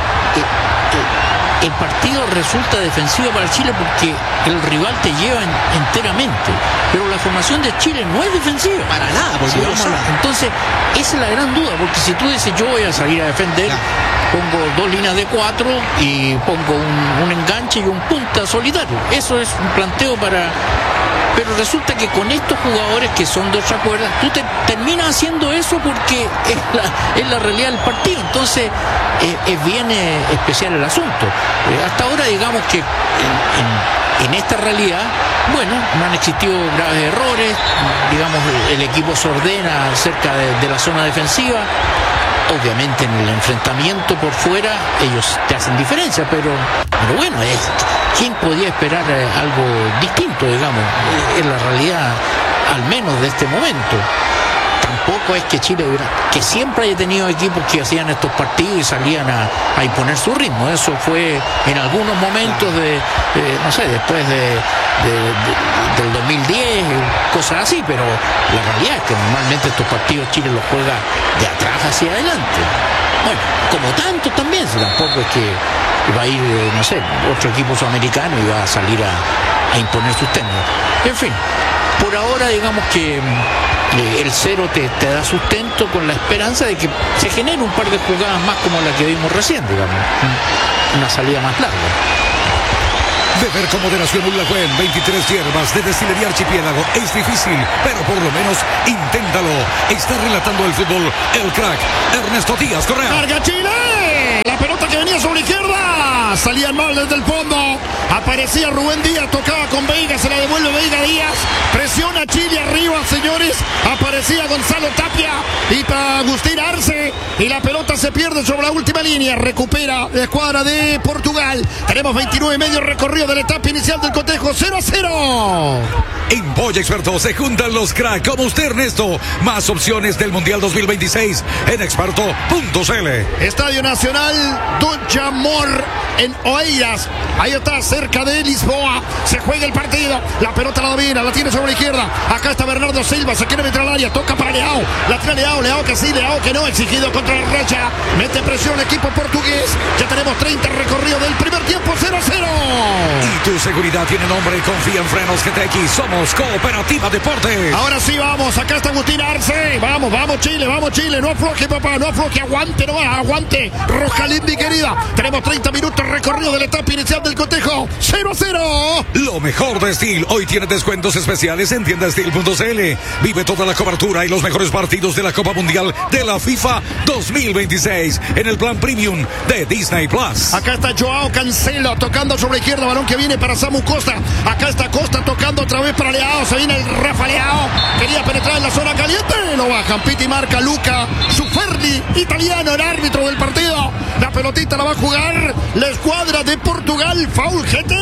el partido resulta defensivo para Chile porque el rival te lleva enteramente, pero la formación de Chile no es defensiva para nada, porque entonces esa es la gran duda, porque si tú dices yo voy a salir a defender, pongo dos líneas de 4 y pongo un enganche y un punta solitario, eso es un planteo pero resulta que con estos jugadores que son de otra cuerda, tú terminas haciendo eso porque es la realidad del partido. Entonces es bien especial el asunto. Hasta ahora digamos que en esta realidad, bueno, no han existido graves errores, digamos el equipo se ordena cerca de la zona defensiva. Obviamente en el enfrentamiento por fuera ellos te hacen diferencia, pero bueno, ¿quién podía esperar algo distinto, digamos? Es la realidad, al menos de este momento. tampoco es que Chile que siempre haya tenido equipos que hacían estos partidos y salían a imponer su ritmo. Eso fue en algunos momentos no sé, después del 2010, cosas así, pero la realidad es que normalmente estos partidos Chile los juega de atrás hacia adelante. Bueno, como tanto también, tampoco es que va a ir, no sé, otro equipo sudamericano y va a salir a imponer sus técnicos. En fin, por ahora digamos que el 0 te da sustento con la esperanza de que se genere un par de jugadas más como la que vimos recién, digamos, una salida más larga. Beber con moderación Ullagüen, 23 hierbas de Destilería Archipiélago. Es difícil, pero por lo menos inténtalo. Está relatando el fútbol el crack Ernesto Díaz Correa. ¡Carga Chile! La pelota que venía sobre la izquierda. Salían mal desde el fondo. Aparecía Rubén Díaz, tocaba con Veiga, se la devuelve Veiga Díaz. Presiona Chile arriba, señores. Aparecía Gonzalo Tapia y para Agustín Arce. Y la pelota se pierde sobre la última línea. Recupera la escuadra de Portugal. Tenemos 29 y medio recorrido de la etapa inicial del cotejo. 0-0. En Polla Experto se juntan los cracks como usted, Ernesto. Más opciones del Mundial 2026 en experto.cl. Estadio Nacional Dojamor en Oeiras. Ahí está, cerca de Lisboa. Se juega el partido. La pelota la domina, la tiene sobre la izquierda. Acá está Bernardo Silva, se quiere meter al área. Toca para Leao. La tira Leao que sí, Leao que no. Exigido contra la racha. Mete presión el equipo portugués. Ya tenemos 30 recorridos del primer tiempo. 0-0. Y tu seguridad tiene nombre. Confía en Frenos GTX. Somos Cooperativa Deportes. Ahora sí vamos. Acá está Agustín Arce. Vamos Chile, vamos Chile. No afloje, papá, no afloje. Aguante nomás, aguante. Rojalín, mi querida. Tenemos 30 minutos recorrido de la etapa inicial del cotejo. 0-0. Lo mejor de Steel. Hoy tiene descuentos especiales en tiendasteel.cl. Vive toda la cobertura y los mejores partidos de la Copa Mundial de la FIFA 2026 en el plan premium de Disney Plus. Acá está Joao Cancelo tocando sobre la izquierda, balón que viene para Samu Costa. Acá está Costa tocando otra vez para Leao. Se viene el Rafa Leao. Quería penetrar en la zona caliente. Lo bajan. Piti marca Luca Suferli, italiano, el árbitro del partido. La pelotita la va a jugar la escuadra de Portugal. Foul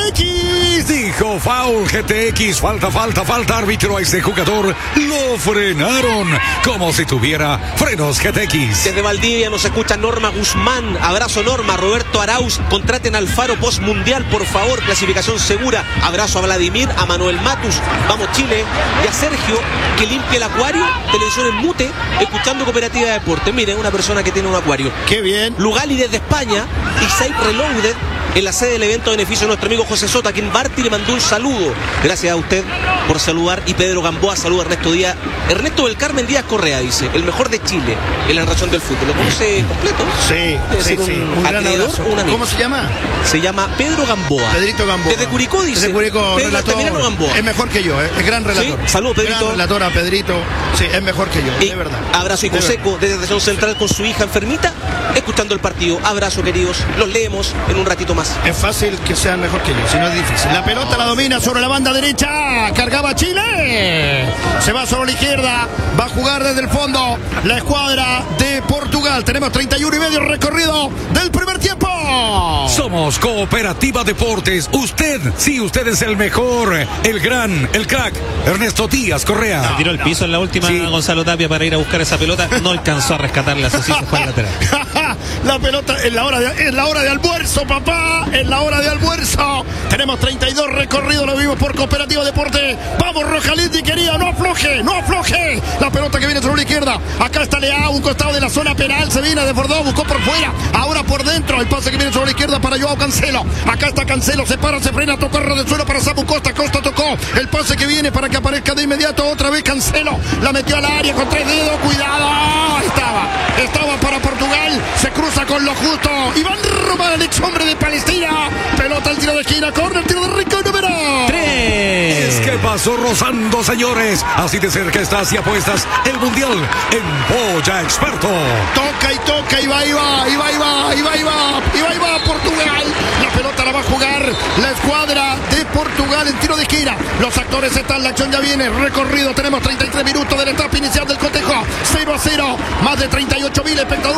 GTX. Dijo foul GTX. Falta árbitro a ese jugador. Lo frenaron como si tuviera frenos GTX. Desde Valdivia nos escucha Norma Guzmán. Abrazo Norma. Roberto Arauz. Contraten al Faro Post Mundial, por favor. Clasificación segura. Abrazo a Vladimir, a Manuel Matus. Vamos Chile. Y a Sergio, que limpia el acuario. Televisión en mute, escuchando Cooperativa de Deportes. Miren, una persona que tiene un acuario. Qué bien. Lugali desde España. Y Save Reloaded en la sede del evento de beneficio de nuestro amigo José Sota, quien Barty le mandó un saludo. Gracias a usted por saludar. Y Pedro Gamboa saluda a Ernesto Díaz. Ernesto del Carmen Díaz Correa dice, el mejor de Chile en la narración del fútbol. ¿Lo conoce completo? Sí, un gran abrazo. ¿Cómo se llama? Se llama Pedro Gamboa. Pedrito Gamboa. Desde Curicó dice. Desde Curicó, Pedro relator. Gamboa. Es mejor que yo, es gran relator. ¿Sí? Saludos, Pedrito. Gran relator a Pedrito. Sí, es mejor que yo, y de verdad. Abrazo y consejo desde Estación Central con su hija enfermita, escuchando el partido. Abrazo, queridos. Los leemos en un ratito más. Es fácil que sean mejor que yo, si no es difícil. La pelota la domina sobre la banda derecha. Cargaba Chile. Se va sobre la izquierda. Va a jugar desde el fondo la escuadra de Portugal. Tenemos 31 y medio recorrido del primer tiempo. Somos Cooperativa Deportes. Usted es el mejor, el gran, el crack, Ernesto Díaz Correa. Se tiró el piso en la última, sí. Gonzalo Tapia, para ir a buscar esa pelota. No alcanzó a rescatarla, así se fue al lateral. La pelota en la hora de almuerzo, papá. En la hora de almuerzo. Tenemos 32 recorridos, lo vimos por Cooperativa Deporte. Vamos, Rojalindi, querida, no afloje. La pelota que viene sobre la izquierda. Acá está Leao, un costado de la zona penal. Se viene de Bordeaux, buscó por fuera. Ahora por dentro, el pase que viene sobre la izquierda para Joao Cancelo. Acá está Cancelo, se para, se frena, tocó ras del suelo para Samu Costa. Costa tocó. El pase que viene para que aparezca de inmediato otra vez Cancelo. La metió al área con 3 dedos. Cuidado. Estaba para Portugal. Se cruza con lo justo. Iván Román, el ex hombre de Palestina. Pelota al tiro de esquina. Corner, tiro de rico número 3. Es que pasó rozando, señores. Así de cerca estás y apuestas el Mundial en Polla Experto. Toca y va Portugal. La pelota la va a jugar la escuadra de Portugal en tiro de esquina. Los actores están, la acción ya viene. Recorrido, tenemos 33 minutos de la etapa inicial del cotejo. 0-0. Más de 38.000 espectadores presenciales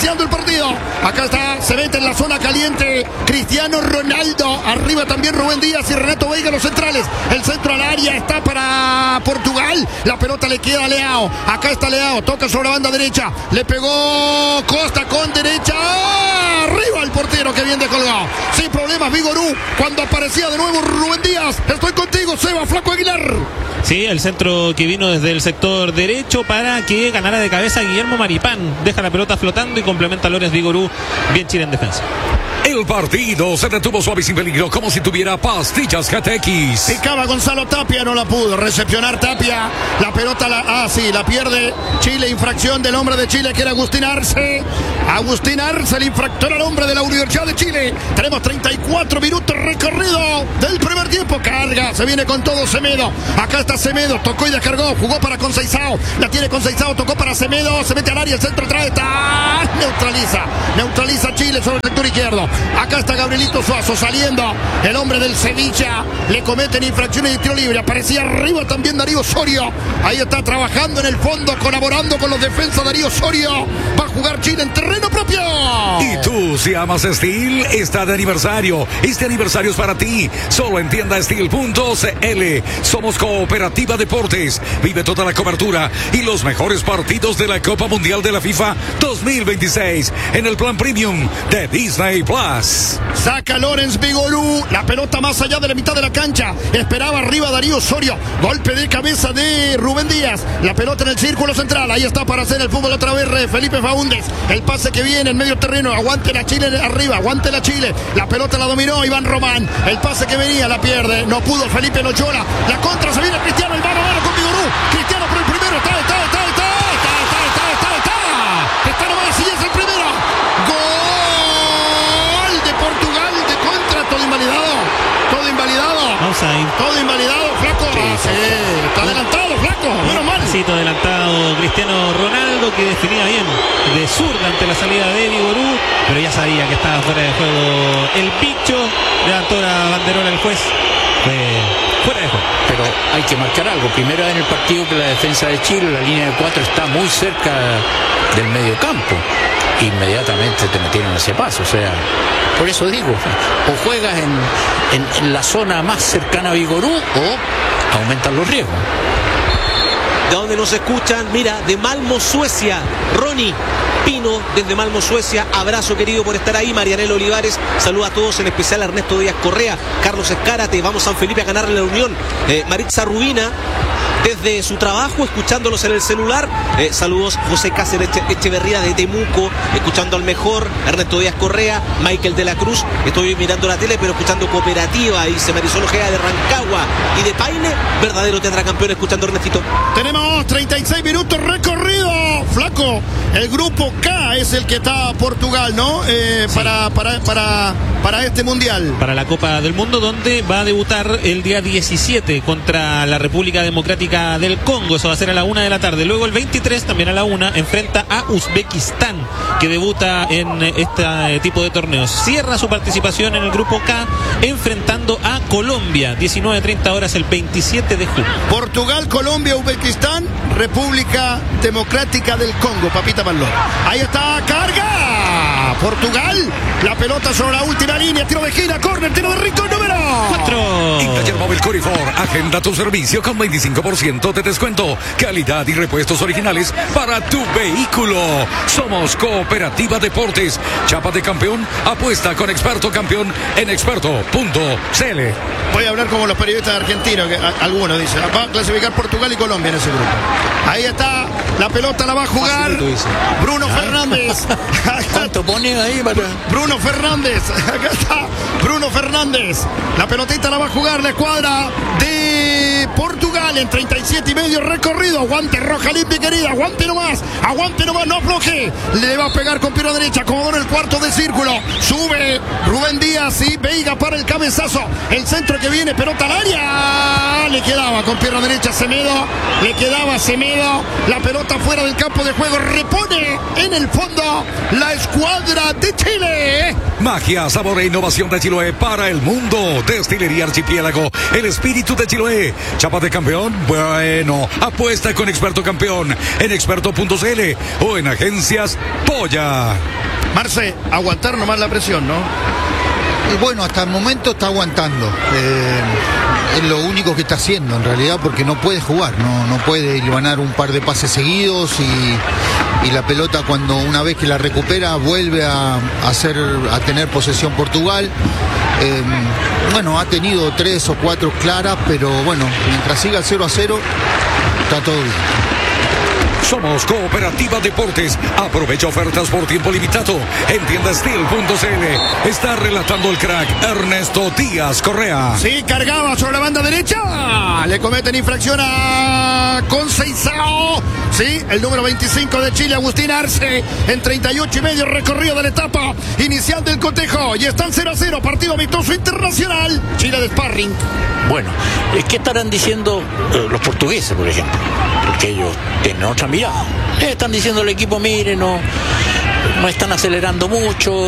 iniciando el partido. Acá está, se mete en la zona caliente Cristiano Ronaldo. Arriba también Rubén Díaz y Renato Veiga, los centrales. El centro al área está para Portugal. La pelota le queda a Leao. Acá está Leao, toca sobre la banda derecha. Le pegó Costa con derecha. Arriba el portero, que bien descolgado. Sin problemas, Vigorú. Cuando aparecía de nuevo Rubén Díaz. Estoy contigo, Seba, Flaco Aguilar. Sí, el centro que vino desde el sector derecho para que ganara de cabeza Guillermo Maripán. Deja la pelota flotando y complementa a Lorenz Vigorú. Bien Chile en defensa. El partido se detuvo suave y sin peligro, como si tuviera pastillas GTX. Picaba Gonzalo Tapia, no la pudo recepcionar Tapia. La pelota la pierde Chile. Infracción del hombre de Chile, que era Agustín Arce. Agustín Arce, el infractor al hombre de la Universidad de Chile. Tenemos 34 minutos recorrido del primer tiempo. Carga, se viene con todo Semedo. Acá está Semedo, tocó y descargó. Jugó para Conceizao. La tiene Conceizao, tocó para Semedo. Se mete al área, el centro trae. Neutraliza Chile sobre el sector izquierdo. Acá está Gabrielito Suazo saliendo. El hombre del Sevilla. Le cometen infracciones de tiro libre. Aparecía arriba también Darío Osorio. Ahí está trabajando en el fondo, colaborando con los defensas Darío Osorio. Va a jugar Chile en terreno propio. Y tú, si amas Steel, está de aniversario. Este aniversario es para ti. Solo en tienda Steel.cl. Somos Cooperativa Deportes. Vive toda la cobertura y los mejores partidos de la Copa Mundial de la FIFA 2026 en el plan premium de Disney Plus. Saca Lorenz Vigorú. La pelota más allá de la mitad de la cancha. Esperaba arriba Darío Osorio. Golpe de cabeza de Rubén Díaz. La pelota en el círculo central. Ahí está para hacer el fútbol otra vez Felipe Faúndez. El pase que viene en medio terreno. Aguante la Chile arriba. Aguante la Chile. La pelota la dominó Iván Román. El pase que venía la pierde. No pudo Felipe Loyola. La contra se viene Cristiano. El mano a mano con Vigorú. Cristiano por el primero. Está nomás y es el primero. Gol de Portugal de contra. Todo invalidado. Todo invalidado, Flaco. Está adelantado, Flaco. Menos mal. Adelantado Cristiano Ronaldo, que definía bien de zurda ante la salida de Vigorú, pero ya sabía que estaba fuera de juego el bicho. Levantó la banderola el juez. Fuera de juego. Pero hay que marcar algo. Primero en el partido que la defensa de Chile, la línea de 4 está muy cerca del medio campo. Inmediatamente te metieron ese paso. O sea, por eso digo, o juegas en la zona más cercana a Vigorú o aumentan los riesgos. De donde nos escuchan, mira, de Malmo, Suecia, Ronnie Pino desde Malmo, Suecia. Abrazo, querido, por estar ahí. Marianela Olivares, saluda a todos, en especial a Ernesto Díaz Correa, Carlos Escárate. Vamos San Felipe a ganar la Unión. Maritza Rubina desde su trabajo, escuchándolos en el celular. Saludos, José Cáceres Echeverría de Temuco, escuchando al mejor. Ernesto Díaz Correa, Michael de la Cruz. Estoy mirando la tele, pero escuchando Cooperativa, dice Marisol Ojeda de Rancagua y de Paine. Verdadero tetracampeón, escuchando Ernestito. Tenemos 36 minutos recorrido, Flaco. El grupo K es el que está Portugal, ¿no? Sí. Para este mundial. Para la Copa del Mundo, donde va a debutar el día 17 contra la República Democrática del Congo. Eso va a ser a la 1 de la tarde. Luego el 23, también a la 1, enfrenta a Uzbekistán, que debuta en este tipo de torneos. Cierra su participación en el grupo K enfrentando a Colombia, 19:30 horas el 27 de junio. Portugal, Colombia, Uzbekistán, República Democrática del Congo, Papita Valor. Ahí está, carga Portugal, la pelota sobre la última línea, tiro de gira, córner, tiro de rico, número 4. En Taller Móvil Corifor, agenda tu servicio con 25% de descuento, calidad y repuestos originales para tu vehículo. Somos Cooperativa Deportes, chapa de campeón, apuesta con experto campeón en experto.cl. Voy a hablar como los periodistas argentinos, que algunos dicen, va a clasificar Portugal y Colombia en ese grupo. Ahí está, la pelota la va a jugar Bruno Fernández. ¿Cuánto pone ahí para...? Bruno Fernández, acá está Bruno Fernández. La pelotita la va a jugar la escuadra de Portugal en 37,5 recorrido. Aguante Roja Limpia, querida, aguante nomás, no afloje. Le va a pegar con pierna derecha, como en el cuarto de círculo. Sube Rubén Díaz y Veiga para el cabezazo. El centro que viene, pelota al área. Le quedaba con pierna derecha Semedo. La pelota fuera del campo de juego. Repone en el fondo la escuadra de Chile. Magia, sabor e innovación de Chiloé para el mundo. Destilería Archipiélago, el espíritu de Chiloé. Chapa de campeón, campeón? Bueno, apuesta con Experto Campeón en experto.cl o en Agencias Polla. Marce, aguantar nomás la presión, ¿no? Y bueno, hasta el momento está aguantando. Es lo único que está haciendo en realidad, porque no puede jugar, no puede ganar un par de pases seguidos y la pelota, cuando una vez que la recupera, vuelve a tener posesión Portugal. Bueno, ha tenido 3 o 4 claras, pero bueno, mientras siga el 0-0 está todo bien. Somos Cooperativa Deportes. Aprovecha ofertas por tiempo limitado en tiendastil.cl. Está relatando el crack Ernesto Díaz Correa. Sí, cargaba sobre la banda derecha. Le cometen infracción a Conceição. Sí, el número 25 de Chile, Agustín Arce, en 38,5 recorrido de la etapa inicial del cotejo. Y están 0-0, partido amistoso internacional. Chile de sparring. Bueno, ¿qué estarán diciendo los portugueses, por ejemplo? Porque ellos tienen otra mirada. Están diciendo al equipo, mire, no están acelerando mucho,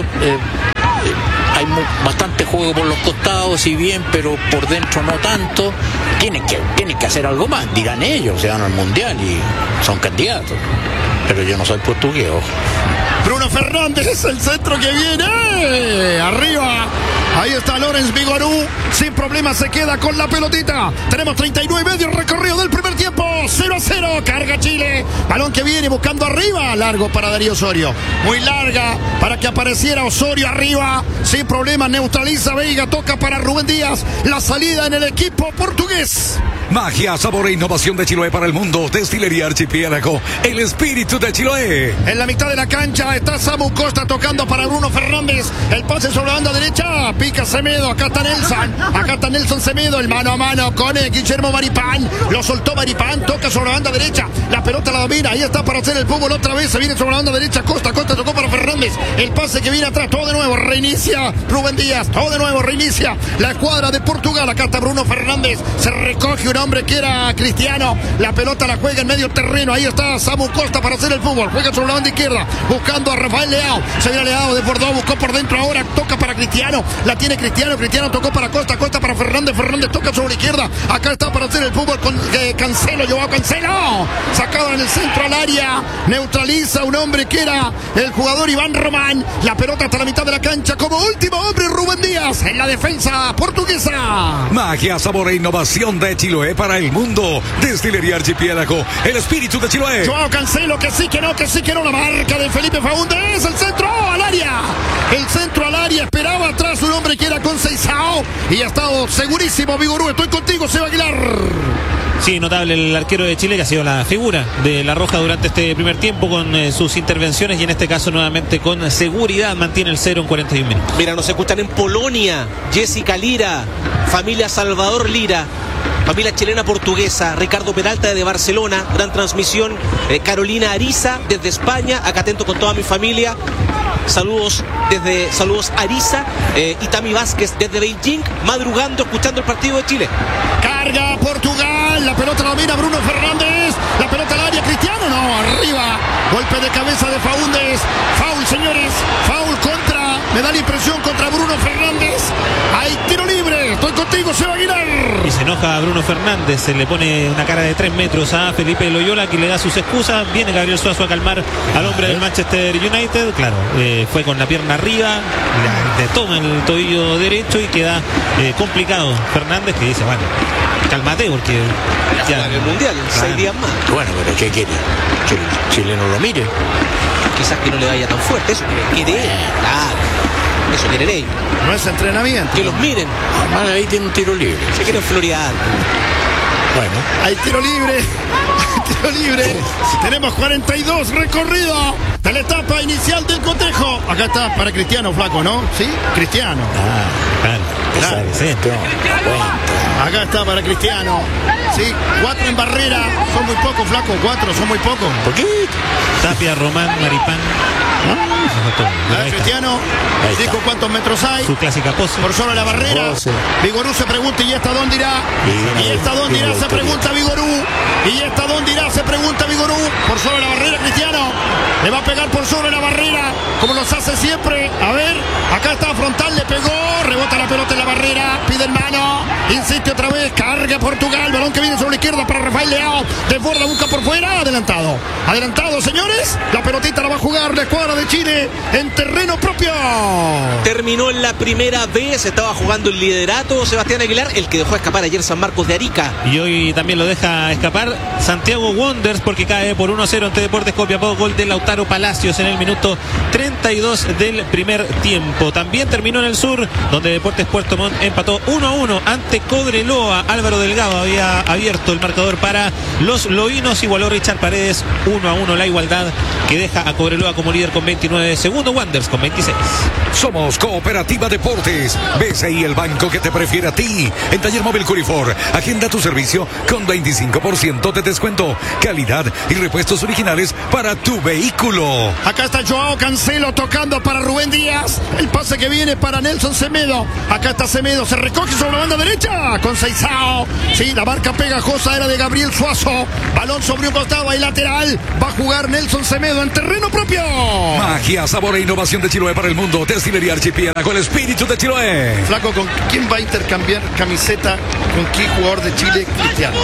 hay bastante juego por los costados, si bien, pero por dentro no tanto. Tienen que hacer algo más, dirán ellos, se van al Mundial y son candidatos. Pero yo no soy portugués, ojo. Bruno Fernández, el centro que viene. Arriba. Ahí está Lorenz Vigorú. Sin problema se queda con la pelotita. Tenemos 39,5 recorrido del primer tiempo. 0-0. Carga Chile. Balón que viene buscando arriba. Largo para Darío Osorio. Muy larga para que apareciera Osorio arriba. Sin problema neutraliza Veiga. Toca para Rubén Díaz. La salida en el equipo portugués. Magia, sabor e innovación de Chiloé para el mundo. Destilería Archipiélago, el espíritu de Chiloé. En la mitad de la cancha está Samu Costa tocando para Bruno Fernández. El pase sobre la banda derecha. Pica Semedo. Acá está Nelson Semedo. El mano a mano con Guillermo Maripán. Lo soltó Maripán. Toca sobre la banda derecha. La pelota la domina. Ahí está para hacer el fútbol otra vez. Se viene sobre la banda derecha. Costa tocó para Fernández. El pase que viene atrás. Todo de nuevo. Reinicia Rubén Díaz. Todo de nuevo. Reinicia la escuadra de Portugal. Acá está Bruno Fernández. Se recoge un hombre que era Cristiano. La pelota la juega en medio terreno. Ahí está Samu Costa para hacer el fútbol. Juega sobre la banda izquierda. Buscando a Rafael Leao. Se viene Leao de Bordeaux. Buscó por dentro ahora. Toca para Cristiano. La tiene Cristiano. Cristiano tocó para Costa. Costa para Fernández. Fernández toca sobre la izquierda. Acá está para hacer el fútbol con Cancelo. Joao Cancelo. Sacado en el centro al área. Neutraliza un hombre que era el jugador Iván Román. La pelota hasta la mitad de la cancha. Como último hombre Rubén Díaz en la defensa portuguesa. Magia, sabor e innovación de Chiloé para el mundo. Destilería Archipiélago, el espíritu de Chiloé. Joao Cancelo, que sí, que no. La marca de Felipe Faúndez. El centro al área. El centro al área. Esperaba atrás un hombre que era Conceição. Y ha estado segurísimo Vigorú. Estoy contigo, Seba Aguilar. Sí, notable el arquero de Chile, que ha sido la figura de La Roja durante este primer tiempo con sus intervenciones, y en este caso nuevamente con seguridad mantiene el 0 en 41 minutos. Mira, nos escuchan en Polonia. Jessica Lira, familia Salvador Lira, familia chilena portuguesa. Ricardo Peralta desde Barcelona, gran transmisión. Carolina Ariza desde España, acá atento con toda mi familia. Saludos Ariza. Y Tami Vázquez desde Beijing, madrugando, escuchando el partido de Chile. Carga Portugal, la pelota la domina Bruno Fernández, la pelota al área, Cristiano, no, arriba, golpe de cabeza de Faúndez, foul señores, foul contra, me da la impresión contra Bruno Fernández, hay tiro libre, estoy contigo, Seba Aguilar. Y se enoja a Bruno Fernández, se le pone una cara de 3 metros a Felipe Loyola, que le da sus excusas. Viene Gabriel Suazo a calmar al hombre del Manchester United, claro, fue con la pierna arriba, le toma el tobillo derecho y queda complicado Fernández, que dice, bueno, cálmate, porque ya en el Mundial, en 6 días más. Bueno, pero ¿qué quiere? Que el chileno lo mire. Quizás que no le vaya tan fuerte, eso quiere él. Claro, eso quieren ellos. No es entrenamiento. Que los miren. Además, ahí tiene un tiro libre. Se quieren florear. Bueno, hay tiro libre. Tiro libre. Tenemos 42 recorrido de la etapa inicial del cotejo. Acá está para Cristiano, flaco, ¿no? ¿Sí? Cristiano. Claro. Sí. Acá está para Cristiano. Sí, 4 en barrera. Son muy pocos, flaco. 4 son muy pocos. ¿Por qué? Tapia, Román, Maripán. A ver, Cristiano, dijo cuántos metros hay. Su clásica pose. Por sobre la barrera. Vigorú se pregunta, ¿y esta dónde irá? ¿Y esta dónde irá? Se pregunta Vigorú. ¿Y esta dónde irá? Se pregunta Vigorú. Por sobre la barrera, Cristiano. Le va a pegar por sobre la barrera, como los hace siempre. A ver, acá está frontal, le pegó. Rebota la pelota en la barrera. Pide en mano. Insiste otra vez. Carga Portugal. Balón que viene sobre la izquierda para Rafael Leao. Desborda, busca por fuera. Adelantado. Adelantado, señores. La pelotita la va a jugar la escuadra de Chile en terreno propio. Terminó en la primera vez, estaba jugando el liderato Sebastián Aguilar, el que dejó escapar ayer San Marcos de Arica. Y hoy también lo deja escapar Santiago Wanderers porque cae por 1-0 ante Deportes Copiapó, gol de Lautaro Palacios en el minuto 32 del primer tiempo. También terminó en el sur, donde Deportes Puerto Montt empató 1-1 ante Cobreloa. Álvaro Delgado había abierto el marcador para los loínos, igualó Richard Paredes 1-1 la igualdad que deja a Cobreloa como líder con 29, segundo Wanderers con 26. Somos Cooperativa Deportes. BCI, el banco que te prefiere a ti. En Taller Móvil Curifor, agenda tu servicio con 25% de descuento. Calidad y repuestos originales para tu vehículo. Acá está Joao Cancelo tocando para Rubén Díaz. El pase que viene para Nelson Semedo. Acá está Semedo, se recoge sobre la banda derecha con Seizao. Sí, la marca pegajosa era de Gabriel Suazo. Balón sobre un costado, ahí lateral. Va a jugar Nelson Semedo en terreno propio. Magia, sabor e innovación de Chiloé para el mundo. Destilería Archipiélago con el espíritu de Chiloé. Flaco, ¿con quién va a intercambiar camiseta? ¿Con qué jugador de Chile? Cristiano.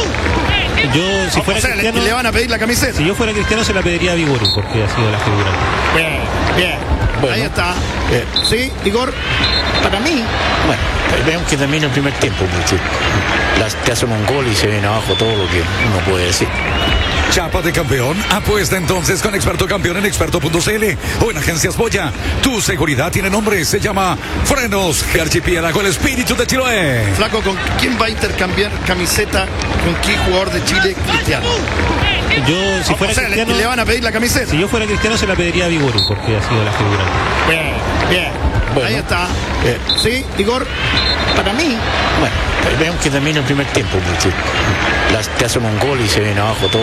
Yo, si fuera Cristiano, le van a pedir la camiseta. Si yo fuera Cristiano, se la pediría a Viguru, porque ha sido la figura. Bien, bien. Bueno, ahí está. Sí, Igor. Para mí, bueno, vemos que termina el primer tiempo, porque te hacen un gol y se ven abajo todo lo que uno puede decir. Chapa de campeón, apuesta entonces con Experto Campeón en experto.cl o en Agencias Boya. Tu seguridad tiene nombre, se llama Frenos Archipiélago, el espíritu de Chiloé. Flaco, ¿con quién va a intercambiar camiseta? ¿Con qué jugador de Chile? Cristiano. Yo, si fuera Cristiano, le van a pedir la camiseta. Si yo fuera Cristiano, se la pediría a Viguru, porque ha sido la figura. Bien, bien. Bueno, ahí está. Sí, Igor. Para mí, bueno, vemos que termina el primer tiempo, porque te hacen un gol y se ven abajo todo.